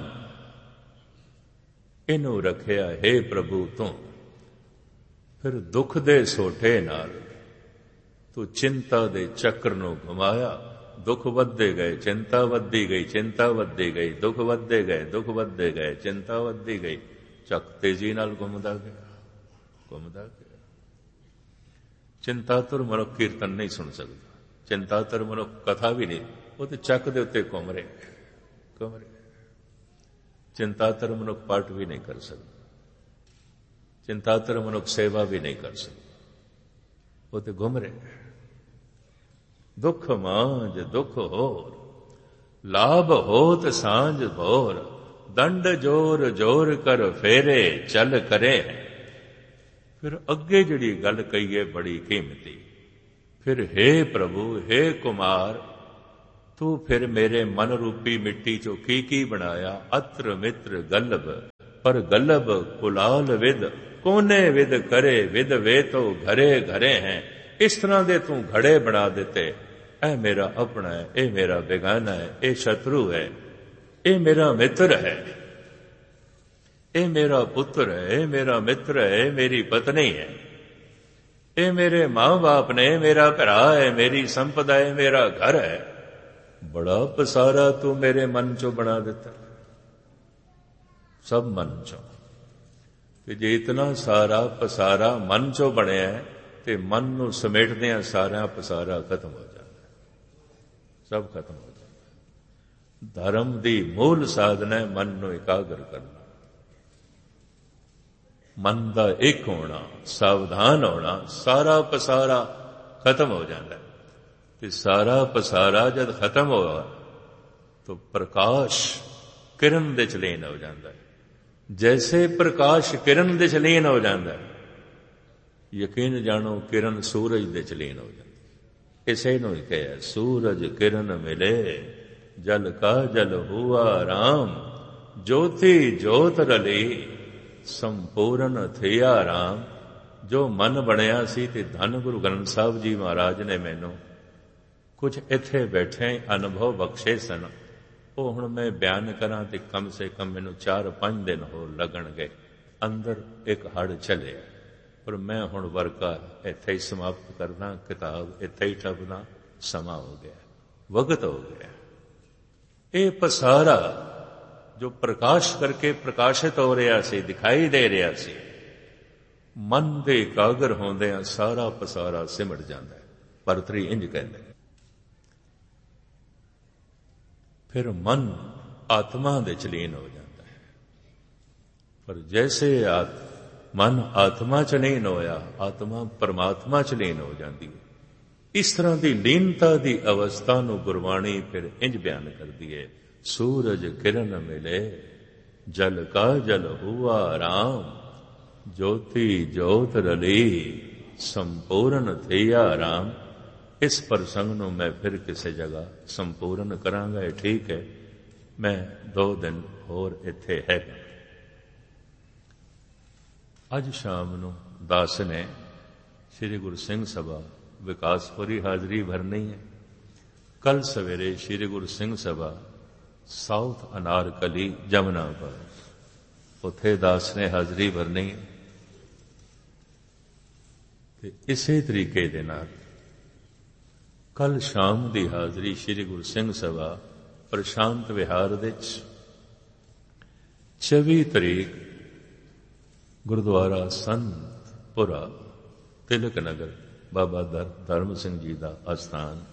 ਇਹਨੂੰ ਰੱਖਿਆ ਹੈ ਪ੍ਰਭੂ ਤੂੰ। ਫਿਰ ਦੁੱਖ ਦੇ ਸੋਟੇ ਨਾਲ ਤੂੰ ਚਿੰਤਾ ਦੇ ਚੱਕਰ ਨੂੰ ਘੁਮਾਇਆ। ਦੁੱਖ ਵੱਧਦੇ ਗਏ, ਚਿੰਤਾ ਵੱਧਦੀ ਗਈ, ਚਿੰਤਾ ਵੱਧਦੀ ਗਈ, ਦੁੱਖ ਵੱਧਦੇ ਗਏ, ਦੁੱਖ ਵੱਧਦੇ ਗਏ, ਚਿੰਤਾ ਵੱਧਦੀ ਗਈ। ਚੱਕ ਤੇਜ਼ੀ ਨਾਲ ਘੁੰਮਦਾ ਗਿਆ, ਘੁੰਮਦਾ ਗਿਆ। ਚਿੰਤਾਤੁਰ ਮਨੁੱਖ ਕੀਰਤਨ ਨਹੀਂ ਸੁਣ ਸਕਦਾ, ਚਿੰਤਾਤੁਰ ਮਨੁੱਖ ਕਥਾ ਵੀ ਨਹੀਂ। ਉਹ ਤੇ ਚੱਕ ਦੇ ਉੱਤੇ ਘੁੰਮ ਰਹੇ ਘੁੰਮ ਰਹੇ ਚਿੰਤਾਤੁਰ ਮਨੁੱਖ ਪਾਠ ਵੀ ਨਹੀਂ ਕਰ ਸਕਦਾ, ਚਿੰਤਾਤੁਰ ਮਨੁੱਖ ਸੇਵਾ ਵੀ ਨਹੀਂ ਕਰ ਸਕਦਾ। ਉਹ ਤੇ ਘੁੰਮ ਰਹੇ। ਦੁੱਖ ਮਾਂਜ ਦੁੱਖ ਹੋਰ, ਲਾਭ ਹੋਤ ਸਾਂਝ ਭੋਰ, ਦੰਡ ਜੋਰ ਜੋਰ ਕਰ ਫੇਰੇ ਚੱਲ ਕਰੇ। ਫਿਰ ਅੱਗੇ ਜਿਹੜੀ ਗੱਲ ਕਹੀਏ ਬੜੀ ਕੀਮਤੀ। ਫਿਰ हे ਪ੍ਰਭੂ, हे ਕੁਮਾਰ, ਤੂੰ ਫਿਰ ਮੇਰੇ ਮਨ ਰੂਪੀ ਮਿੱਟੀ ਚੋਂ ਕੀ ਕੀ ਬਣਾਇਆ। ਅਤਰ ਮਿੱਤਰ ਗਲਬ ਪਰ ਗਲਬ ਕੁਲਾਲ ਵਿਦ, ਕੋਨੇ ਵਿਦ ਕਰੇ ਵਿਦ ਵੇ ਤੋ ਘਰੇ ਘਰੇ ਹੈ। ਇਸ ਤਰ੍ਹਾਂ ਦੇ ਤੂੰ ਘੜੇ ਬਣਾ ਦਿੱਤੇ। ਇਹ ਮੇਰਾ ਆਪਣਾ ਹੈ, ਇਹ ਮੇਰਾ ਬੇਗਾਨਾ ਹੈ, ਇਹ ਸ਼ਤਰੂ ਹੈ, ਇਹ ਮੇਰਾ ਮਿੱਤਰ ਹੈ, ਇਹ ਮੇਰਾ ਪੁੱਤਰ ਹੈ, ਇਹ ਮੇਰਾ ਮਿੱਤਰ ਹੈ, ਇਹ ਮੇਰੀ ਪਤਨੀ ਹੈ, ਇਹ ਮੇਰੇ ਮਾਂ ਬਾਪ ਨੇ, ਮੇਰਾ ਭਰਾ ਹੈ, ਮੇਰੀ ਸੰਪਦਾ ਹੈ, ਮੇਰਾ ਘਰ ਹੈ। ਬੜਾ ਪਸਾਰਾ ਤੂੰ ਮੇਰੇ ਮਨ ਚੋਂ ਬਣਾ ਦਿੱਤਾ, ਸਭ ਮਨ ਚੋਂ। ਤੇ ਜੇ ਇਤਨਾ ਸਾਰਾ ਪਸਾਰਾ ਮਨ ਚੋਂ ਬਣਿਆ ਤੇ ਮਨ ਨੂੰ ਸਮੇਟਦਿਆਂ ਸਾਰਾ ਪਸਾਰਾ ਖਤਮ ਹੋ ਜਾਂਦਾ, ਸਭ ਖਤਮ ਹੋ ਜਾਂਦਾ। ਧਰਮ ਦੀ ਮੂਲ ਸਾਧਨਾ ਹੈ ਮਨ ਨੂੰ ਇਕਾਗਰ ਕਰਨਾ, ਮਨ ਦਾ ਇੱਕ ਹੋਣਾ, ਸਾਵਧਾਨ ਹੋਣਾ। ਸਾਰਾ ਪਸਾਰਾ ਖਤਮ ਹੋ ਜਾਂਦਾ ਤੇ ਸਾਰਾ ਪਸਾਰਾ ਜਦ ਖਤਮ ਹੋਇਆ ਤਾਂ ਪ੍ਰਕਾਸ਼ ਕਿਰਨ ਦੇ ਚ ਲੀਨ ਹੋ ਜਾਂਦਾ ਹੈ। ਜੈਸੇ ਪ੍ਰਕਾਸ਼ ਕਿਰਨ ਦੇ ਚ ਲੀਨ ਹੋ ਜਾਂਦਾ ਹੈ, ਯਕੀਨ ਜਾਣੋ ਕਿਰਨ ਸੂਰਜ ਦੇ ਚ ਲੀਨ ਹੋ ਜਾਂਦੀ। ਇਸੇ ਨੂੰ ਹੀ ਕਿਹਾ ਸੂਰਜ ਕਿਰਨ ਮਿਲੇ ਜਲ ਕਾ ਜਲ ਹੁਆ ਰਾਮ, ਜੋਤੀ ਜੋਤ ਰਲੀ ਸੰਪੂਰਨ ਥਿਆ ਰਾਮ। ਜੋ ਮਨ ਬਣਿਆ ਸੀ ਤੇ ਧੰਨ ਗੁਰੂ ਗ੍ਰੰਥ ਸਾਹਿਬ ਜੀ ਮਹਾਰਾਜ ਨੇ ਮੈਨੂੰ ਕੁਝ ਇੱਥੇ ਬੈਠੇ ਅਨੁਭਵ ਬਖਸ਼ੇ ਸਨ। ਉਹ ਹੁਣ ਮੈਂ ਬਿਆਨ ਕਰਾਂ ਤੇ ਕਮ ਸੇ ਕਮ ਮੈਨੂੰ ਚਾਰ ਪੰਜ ਦਿਨ ਹੋਰ ਲੱਗਣਗੇ। ਅੰਦਰ ਇੱਕ ਹੜ ਚੱਲਿਆ, ਪਰ ਮੈਂ ਹੁਣ ਵਰਕਾ ਇੱਥੇ ਹੀ ਸਮਾਪਤ ਕਰਨਾ, ਕਿਤਾਬ ਇੱਥੇ ਹੀ ਠੱਪਣਾ। ਸਮਾਂ ਹੋ ਗਿਆ, ਵਕਤ ਹੋ ਗਿਆ। ਇਹ ਪਸਾਰਾ ਜੋ ਪ੍ਰਕਾਸ਼ ਕਰਕੇ ਪ੍ਰਕਾਸ਼ਿਤ ਹੋ ਰਿਹਾ ਸੀ, ਦਿਖਾਈ ਦੇ ਰਿਹਾ ਸੀ, ਮਨ ਦੇ ਇਕਾਗਰ ਹੁੰਦਿਆਂ ਸਾਰਾ ਪਸਾਰਾ ਸਿਮਟ ਜਾਂਦਾ ਹੈ। ਭਰਤਰੀ ਇੰਜ ਕਹਿੰਦੇ। ਫਿਰ ਮਨ ਆਤਮਾ ਦੇ ਚ ਲੀਨ ਹੋ ਜਾਂਦਾ ਹੈ। ਪਰ ਜੈਸੇ ਆਤ ਮਨ ਆਤਮਾ ਚ ਲੀਨ ਹੋਇਆ, ਆਤਮਾ ਪਰਮਾਤਮਾ ਚ ਲੀਨ ਹੋ ਜਾਂਦੀ ਹੈ। ਇਸ ਤਰ੍ਹਾਂ ਦੀ ਲੀਨਤਾ ਦੀ ਅਵਸਥਾ ਨੂੰ ਗੁਰਬਾਣੀ ਫਿਰ ਇੰਜ ਬਿਆਨ ਕਰਦੀ ਹੈ। ਸੂਰਜ ਕਿਰਨ ਮਿਲੇ ਜਲ ਕਾ ਜਲ ਹੁਆ ਰਾਮ, ਜੋਤੀ ਜੋਤ ਰਲੀ ਸੰਪੂਰਨ ਥਿਆ ਰਾਮ। ਇਸ ਪ੍ਰਸੰਗ ਨੂੰ ਮੈਂ ਫਿਰ ਕਿਸੇ ਜਗ੍ਹਾ ਸੰਪੂਰਨ ਕਰਾਂਗਾ। ਇਹ ਠੀਕ ਹੈ, ਮੈਂ ਦੋ ਦਿਨ ਹੋਰ ਇੱਥੇ ਹੈ। ਅੱਜ ਸ਼ਾਮ ਨੂੰ ਦਾਸ ਨੇ ਸ੍ਰੀ ਗੁਰੂ ਸਿੰਘ ਸਭਾ ਵਿਕਾਸਪੁਰੀ ਹਾਜ਼ਰੀ ਭਰਨੀ ਹੈ। ਕੱਲ ਸਵੇਰੇ ਸ੍ਰੀ ਗੁਰੂ ਸਿੰਘ ਸਭਾ ਸਾਊਥ ਅਨਾਰਕਲੀ ਜਮਨਾਪੁਰ, ਉੱਥੇ ਦਾਸ ਨੇ ਹਾਜ਼ਰੀ ਭਰਨੀ ਹੈ। ਤੇ ਇਸੇ ਤਰੀਕੇ ਦੇ ਨਾਲ ਕੱਲ ਸ਼ਾਮ ਦੀ ਹਾਜ਼ਰੀ ਸ੍ਰੀ ਗੁਰੂ ਸਿੰਘ ਸਭਾ ਪ੍ਰਸ਼ਾਂਤ ਵਿਹਾਰ ਵਿੱਚ ਚੌਵੀ ਤਰੀਕ ਗੁਰਦੁਆਰਾ ਸੰਤਪੁਰਾ ਤਿਲਕ ਨਗਰ ਬਾਬਾ ਧਰਮ ਸਿੰਘ ਜੀ ਦਾ ਅਸਥਾਨ,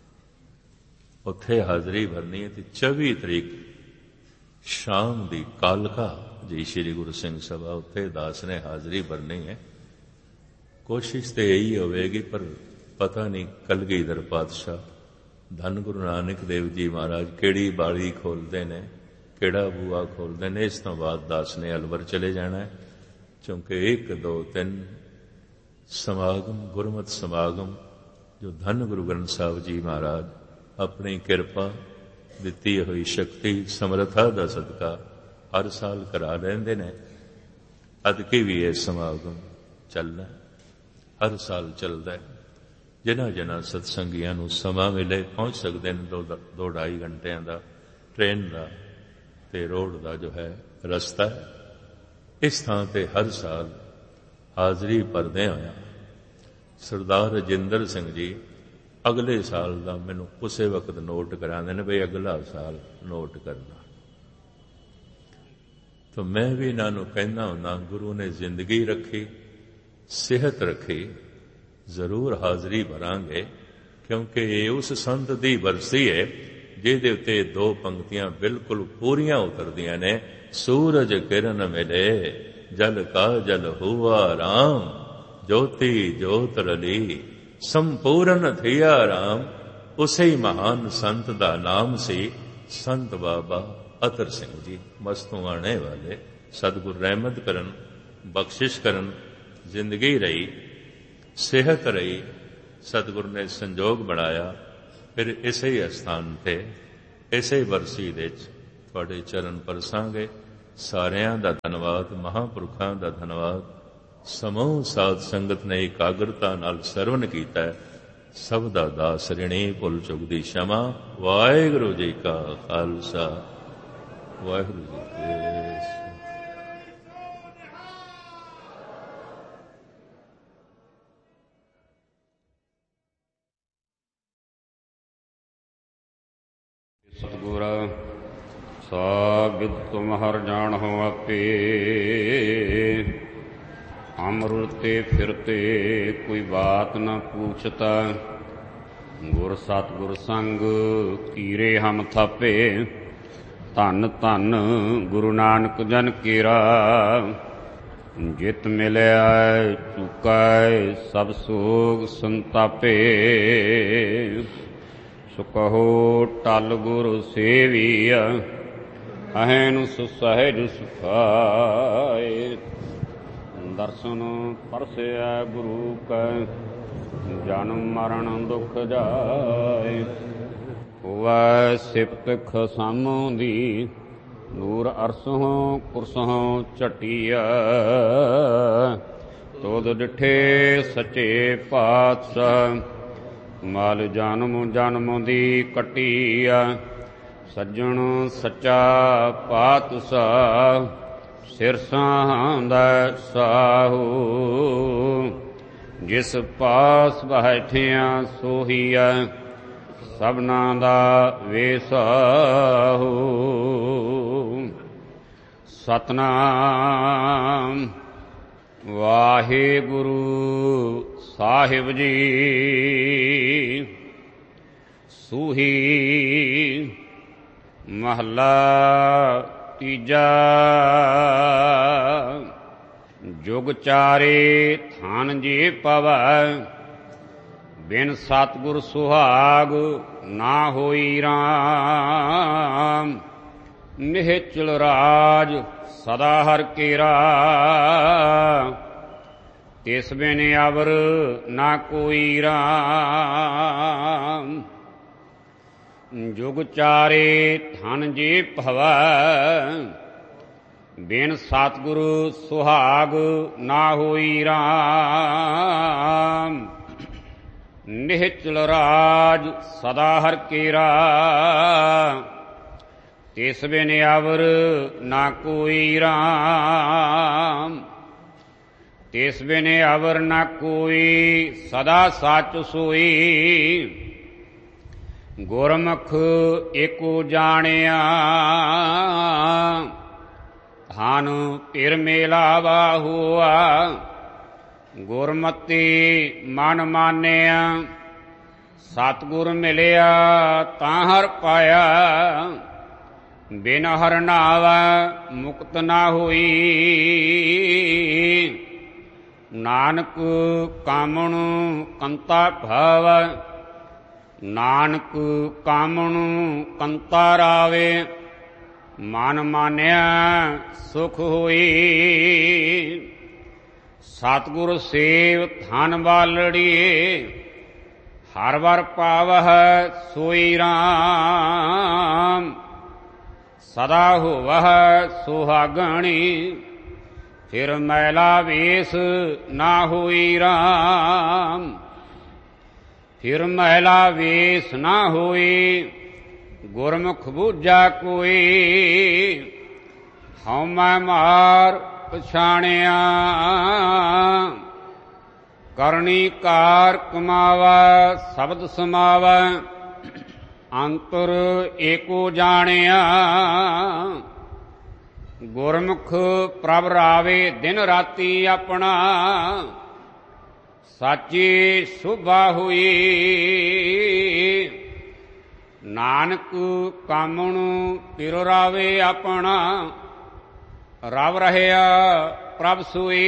ਉੱਥੇ ਹਾਜ਼ਰੀ ਭਰਨੀ ਹੈ। ਤੇ ਚੌਵੀ ਤਰੀਕ ਸ਼ਾਮ ਦੀ ਕਾਲਕਾ ਜੀ ਸ੍ਰੀ ਗੁਰੂ ਸਿੰਘ ਸਭਾ, ਉੱਥੇ ਦਾਸ ਨੇ ਹਾਜ਼ਰੀ ਭਰਨੀ ਹੈ। ਕੋਸ਼ਿਸ਼ ਤੇ ਇਹੀ ਹੋਵੇਗੀ, ਪਰ ਪਤਾ ਨਹੀਂ ਕਲਗੀਧਰ ਪਾਤਸ਼ਾਹ ਧੰਨ ਗੁਰੂ ਨਾਨਕ ਦੇਵ ਜੀ ਮਹਾਰਾਜ ਕਿਹੜੀ ਬਾੜੀ ਖੋਲਦੇ ਨੇ, ਕਿਹੜਾ ਬੂਆ ਖੋਲਦੇ ਨੇ। ਇਸ ਤੋਂ ਬਾਅਦ ਦਾਸ ਨੇ ਅਲਵਰ ਚਲੇ ਜਾਣਾ ਹੈ, ਕਿਉਂਕਿ ਇੱਕ ਦੋ ਤਿੰਨ ਸਮਾਗਮ, ਗੁਰਮਤ ਸਮਾਗਮ ਜੋ ਧੰਨ ਗੁਰੂ ਗ੍ਰੰਥ ਸਾਹਿਬ ਜੀ ਮਹਾਰਾਜ ਆਪਣੀ ਕਿਰਪਾ ਦਿੱਤੀ ਹੋਈ ਸ਼ਕਤੀ ਸਮਰੱਥਾ ਦਾ ਸਦਕਾ ਹਰ ਸਾਲ ਕਰਾ ਲੈਂਦੇ ਨੇ। ਅਦਕੀ ਵੀ ਇਹ ਸਮਾਗਮ ਚੱਲਣਾ, ਹਰ ਸਾਲ ਚੱਲਦਾ ਹੈ। ਜਿਨ੍ਹਾਂ ਜਿਨ੍ਹਾਂ ਸਤਸੰਗੀਆਂ ਨੂੰ ਸਮਾਂ ਮਿਲੇ ਪਹੁੰਚ ਸਕਦੇ ਨੇ। ਦੋ ਦੋ ਢਾਈ ਘੰਟਿਆਂ ਦਾ ਟ੍ਰੇਨ ਦਾ ਤੇ ਰੋਡ ਦਾ ਜੋ ਹੈ ਰਸਤਾ ਹੈ। ਇਸ ਥਾਂ ਤੇ ਹਰ ਸਾਲ ਹਾਜ਼ਰੀ ਭਰਦੇ ਹੋਇਆ ਸਰਦਾਰ ਰਜਿੰਦਰ ਸਿੰਘ ਜੀ ਅਗਲੇ ਸਾਲ ਦਾ ਮੈਨੂੰ ਉਸੇ ਵਕਤ ਨੋਟ ਕਰਾਉਂਦੇ ਨੇ, ਬਈ ਅਗਲਾ ਸਾਲ ਨੋਟ ਕਰਨਾ। ਤਾਂ ਮੈਂ ਵੀ ਇਹਨਾਂ ਨੂੰ ਕਹਿੰਦਾ ਹੁੰਦਾ, ਗੁਰੂ ਨੇ ਜ਼ਿੰਦਗੀ ਰੱਖੀ, ਸਿਹਤ ਰੱਖੀ, ਜ਼ਰੂਰ ਹਾਜ਼ਰੀ ਭਰਾਂਗੇ, ਕਿਉਂਕਿ ਇਹ ਉਸ ਸੰਤ ਦੀ ਬਰਸੀ ਹੈ ਜਿਹਦੇ ਉੱਤੇ ਦੋ ਪੰਕਤੀਆਂ ਬਿਲਕੁਲ ਪੂਰੀਆਂ ਉਤਰਦੀਆਂ ਨੇ। ਸੂਰਜ ਕਿਰਨ ਮਿਲੇ ਜਲ ਕਾ ਜਲ ਹੁਆ ਰਾਮ, ਜੋਤੀ ਜੋਤ ਰਲੀ ਸੰਪੂਰਨ ਥਿਆ ਰਾਮ। ਉਸੇ ਹੀ ਮਹਾਨ ਸੰਤ ਦਾ ਨਾਮ ਸੀ ਸੰਤ ਬਾਬਾ ਅਤਰ ਸਿੰਘ ਜੀ। ਮਸਤੋਂ ਆਣੇ ਵਾਲੇ ਸਤਿਗੁਰ ਰਹਿਮਤ ਕਰਨ, ਬਖਸ਼ਿਸ਼ ਕਰਨ, ਜ਼ਿੰਦਗੀ ਰਹੀ, ਸਿਹਤ ਰਹੀ, ਸਤਿਗੁਰ ਨੇ ਸੰਜੋਗ ਬਣਾਇਆ। ਫਿਰ ਇਸੇ ਹੀ ਅਸਥਾਨ ਤੇ ਇਸੇ ਵਰਸੀ ਦੇ ਵਿੱਚ ਤੁਹਾਡੇ ਚਰਨ ਪਰਸਾਂਗੇ। ਸਾਰਿਆਂ ਦਾ ਧੰਨਵਾਦ, ਮਹਾਂਪੁਰਖਾਂ ਦਾ ਧੰਨਵਾਦ। ਸਮੂਹ ਸਾਧ ਸੰਗਤ ਨੇ ਇਕਾਗਰਤਾ ਨਾਲ ਸਰਵਨ ਕੀਤਾ ਹੈ। ਸਭ ਦਾ ਦਾਸ ਰਿਣੀ, ਭੁੱਲ ਚੁੱਕ ਦੀ क्षमा। ਵਾਹਿਗੁਰੂ ਜੀ ਕਾ ਖਾਲਸਾ, ਵਾਹਿਗੁਰੂ ਜੀ ਕੀ ਫਤਿਹ। ਸਤਿਗੁਰ ਸਾਬਿਦ ਤੁਮ ਹਰ ਜਾਣਹੁ ਆਪੇ, ਅਮਰੁਤੇ ਫਿਰਤੇ ਕੋਈ ਬਾਤ ਨ ਪੂਛਤਾ। ਗੁਰ ਸਤਿਗੁਰ ਸੰਗ ਕੀਰੇ ਹਮ ਥਾਪੇ, ਧੰਨ ਧੰਨ ਗੁਰੂ ਨਾਨਕ ਜਨ ਕੇਰਾ। ਜਿਤ ਮਿਲਿਆ ਚੁਕੈ ਸਭ ਸੋਗ ਸੰਤਾਪੇ, ਸੋ ਕਹੋ ਟਲ ਗੁਰ ਸੇਵੀਆ, ਅਹੈਨੁ ਸਹਿਜ ਸੁਖਾਏ। ਦਰਸ਼ਨ ਪਰਸਿਆ ਗੁਰੂ ਕੈ, ਜਨਮ ਮਰਨ ਦੁਖ ਜਾਏ। ਹੋਵੈ ਸਿਫਤ ਖਸਮ ਦੀ, ਨੂਰ ਅਰਸੋਂ ਕੁਰਸੋਂ ਝਟੀਆ। ਤੁਧ ਡਿਠੇ ਸੱਚੇ ਪਾਤਸ਼ਾਹ, ਮਲ ਜਨਮ ਜਨਮ ਦੀ ਕੱਟੀਆ। ਸੱਜਣ ਸੱਚਾ ਪਾਤਸ਼ਾਹ, ਸਿਰ ਸਾਂਹਦਾ ਸਾਹੂ। ਜਿਸ ਪਾਸ ਬੈਠਿਆ ਸੋਹੀਆ, ਸਭਨਾਂ ਦਾ ਵੇਸਾਹੂ। ਸਤਿਨਾਮ ਵਾਹਿਗੁਰੂ ਸਾਹਿਬ ਜੀ। ਸੂਹੀ ਮਹੱਲਾ ਤੀਜਾ। ਜੁਗ ਚਾਰੇ ਥਾਨ ਜੇ ਪਵੈ, ਬਿਨ ਸਤਿਗੁਰ ਸੁਹਾਗ ਨਾ ਹੋਈ ਰਾਮ। ਨਿਹਚਲ ਰਾਜ ਸਦਾ ਹਰਿ ਕੇਰਾ, ਤਿਸ ਬਿਨ ਅਵਰ ਨਾ ਕੋਈ ਰਾਮ। ਜੁਗ ਚਾਰੇ ਥਨ ਜੇ ਭਵੈ, ਬਿਨ ਸਤਿਗੁਰੂ ਸੁਹਾਗ ਨਾ ਹੋਈ ਰਾਮ। ਨਿਹਚਲ ਰਾਜ ਸਦਾ ਹਰਿ ਕੇਰਾ, ਤਿਸ ਬਿਨ ਅਵਰ ਨਾ ਕੋਈ ਰਾਮ। ਤਿਸ ਬਿਨ ਅਵਰ ਨਾ ਕੋਈ, ਸਦਾ ਸੱਚ ਸੋਈ। ਗੁਰਮੁਖ ਏਕੋ ਜਾਣਿਆ, ਧਨ ਧਿਰ ਮੇਲਾਵਾ ਹੋਆ। ਗੁਰਮਤਿ ਮਨ ਮਾਨਿਆ, ਸਤਿਗੁਰ ਮਿਲਿਆ ਤਾਂ ਹਰਿ ਪਾਇਆ। ਬਿਨ ਹਰਿ ਨਾਵੈ ਮੁਕਤ ਨਾ ਹੋਈ। ਨਾਨਕ ਕਾਮਣ ਕੰਤਾ ਭਵ, ਨਾਨਕ ਕਾਮਣ ਕੰਤਾ ਰਾਵੇ। ਮਨ ਮਾਨਿਆ ਸੁਖ ਹੋਈ। ਸਤਿਗੁਰ ਸੇਵ ਧਨ ਬਾਲੜੀਏ, ਹਰ ਵਰ ਪਾਵਹਿ ਸੋਈ ਰਾਮ। ਸਦਾ ਹੋਵਹਿ ਸੁਹਾਗਣੀ, ਫਿਰ ਮੈਲਾ ਵੇਸ ਨਾ ਹੋਈ ਰਾਮ। ਫਿਰ ਮੈਲਾ ਵੇਸ ਨਾ ਹੋਈ, ਗੁਰਮੁਖ ਬੂਝਾ ਕੋਈ। ਹਉ ਮੈਂ ਮਾਰ ਪਛਾਣਿਆ, ਕਰਨੀ ਕਾਰ ਕਮਾਵਾ। ਸ਼ਬਦ ਸਮਾਵਾ, ਅੰਤਰ ਏਕੋ ਜਾਣਿਆ। ਗੁਰਮੁਖ ਪ੍ਰਭ ਰਾਵੇ ਦਿਨ ਰਾਤੀ ਆਪਣਾ, ਸਾਚੀ ਸ਼ੋਭਾ ਹੋਈ। ਨਾਨਕ ਕਾਮਣ ਤਿਰ ਰਾਵੇ ਆਪਣਾ, ਰਵ ਰਹਿਆ ਪ੍ਰਭ ਸੋਈ।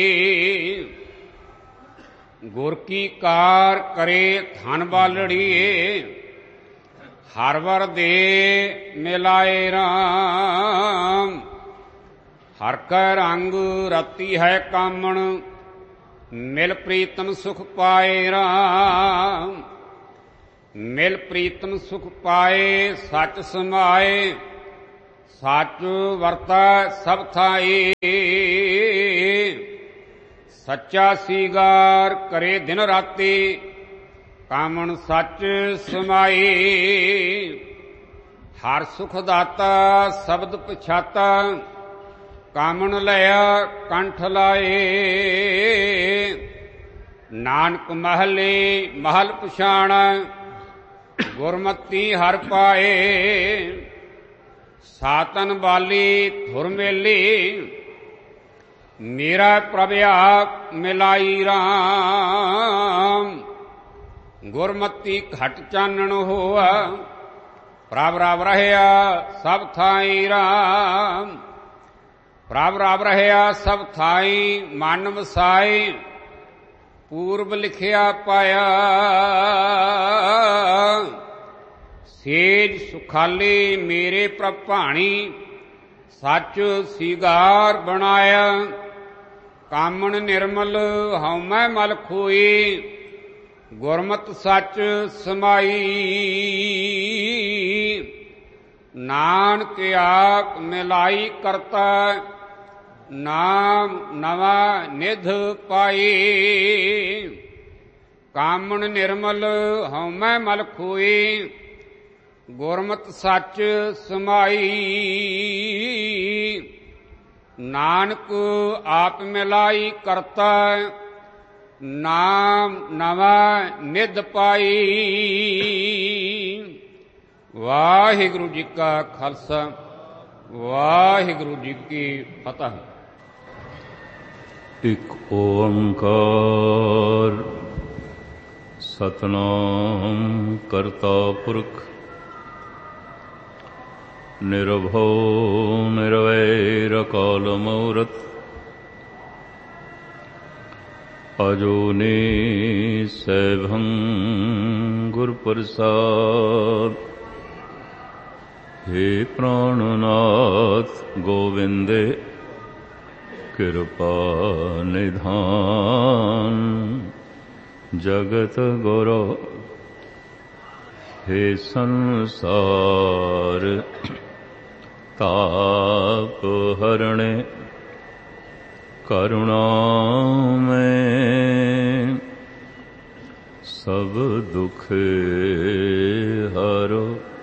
ਗੁਰ ਕੀ ਕਾਰ ਕਰੇ ਧਨ ਬਾਲੜੀਏ, ਹਰ ਵਰ ਦੇ ਮਿਲਾਏ ਰਾਮ। ਹਰ ਕੈ ਰੰਗ ਰਤੀ ਹੈ ਕਾਮਣ, ਮਿਲ ਪ੍ਰੀਤਮ ਸੁਖ ਪਾਏ ਰਾਮ। ਮਿਲ ਪ੍ਰੀਤਮ ਸੁਖ ਪਾਏ, ਸਚ ਸਮਾਏ ਸੱਚ ਵਰਤੈ ਸਭ ਥਾਈ। ਸੱਚਾ ਸੀਗਾਰ ਕਰੇ ਦਿਨ ਰਾਤੀ, ਕਾਮਣ ਸੱਚ ਸਮਾਈ। ਹਰ ਸੁਖ ਦਾਤਾ ਸ਼ਬਦ ਪਛਾਤਾ, ਕਾਮਣ ਲਿਆ ਕੰਠ ਲਾਏ। ਨਾਨਕ ਮਹਲੇ ਮਹਲ ਪਛਾਣ, ਗੁਰਮਤੀ ਹਰ ਪਾਏ। ਸਾਤਨ ਬਾਲੀ ਧੁਰ ਮੇਲੀ, ਮੇਰਾ ਪ੍ਰਭ ਆਪ ਮਿਲਾਈ ਰਾਮ। ਗੁਰਮਤੀ ਘਟ ਚਾਨਣ ਹੋਆ, ਪ੍ਰਭ ਰਬ ਰਹਿਆ ਸਭ ਥਾਈ ਰਾਮ। ਪ੍ਰਭ ਰਬ ਰਹਿਆ ਸਭ ਥਾਈ, ਮਨ ਵਸਾਈ ਪੂਰਬ ਲਿਖਿਆ ਪਾਇਆ। ਸੇਜ ਸੁਖਾਲੀ ਮੇਰੇ ਪ੍ਰਭ ਭਾਣੀ, ਸੱਚ ਸੀਗਾਰ ਬਣਾਇਆ। ਕਾਮਣ ਨਿਰਮਲ ਹਉਮੈ ਮਲ ਖੋਈ, ਗੁਰਮਤਿ ਸੱਚ ਸਮਾਈ। ਨਾਨਕ ਆਪ ਮਿਲਾਈ ਕਰਤਾ, ਨਾਮ ਨਵਾ ਨਿਧ ਪਾਈ। ਕਾਮਣ ਨਿਰਮਲ ਹਉਮੈ ਮਲ ਖੋਈ, ਗੁਰਮਤਿ ਸੱਚ ਸਮਾਈ। ਨਾਨਕ ਆਪ ਮਿਲਾਈ ਕਰਤਾ, ਨਾਮ ਨਵਾ ਨਿਧ ਪਾਈ। ਵਾਹਿਗੁਰੂ ਜੀ ਕਾ ਖਾਲਸਾ, ਵਾਹਿਗੁਰੂ ਜੀ ਕੀ ਫਤਿਹ। ਇਕ ਓੰਕਾਰ ਸਤਿਨਾਮ ਕਰਤਾ ਪੁਰਖ, ਨਿਰਭਉ ਨਿਰਵੈਰ ਅਕਾਲ ਮੂਰਤਿ। ਅਜੂਨੀ ਸੈਭੰ ਗੁਰ ਪ੍ਰਸਾਦ। ਹੇ ਪ੍ਰਾਣਨਾਥ ਗੋਵਿੰਦੇ, ਕਿਰਪਾ ਨਿਧਾਨ। ਜਗਤ ਗੁਰੂ ਹੇ ਸੰਸਾਰ, ਤਾਪ ਹਰਣੇ ਕਰੁਣਾਮੈ। ਸਭ ਦੁਖ ਹਰੋ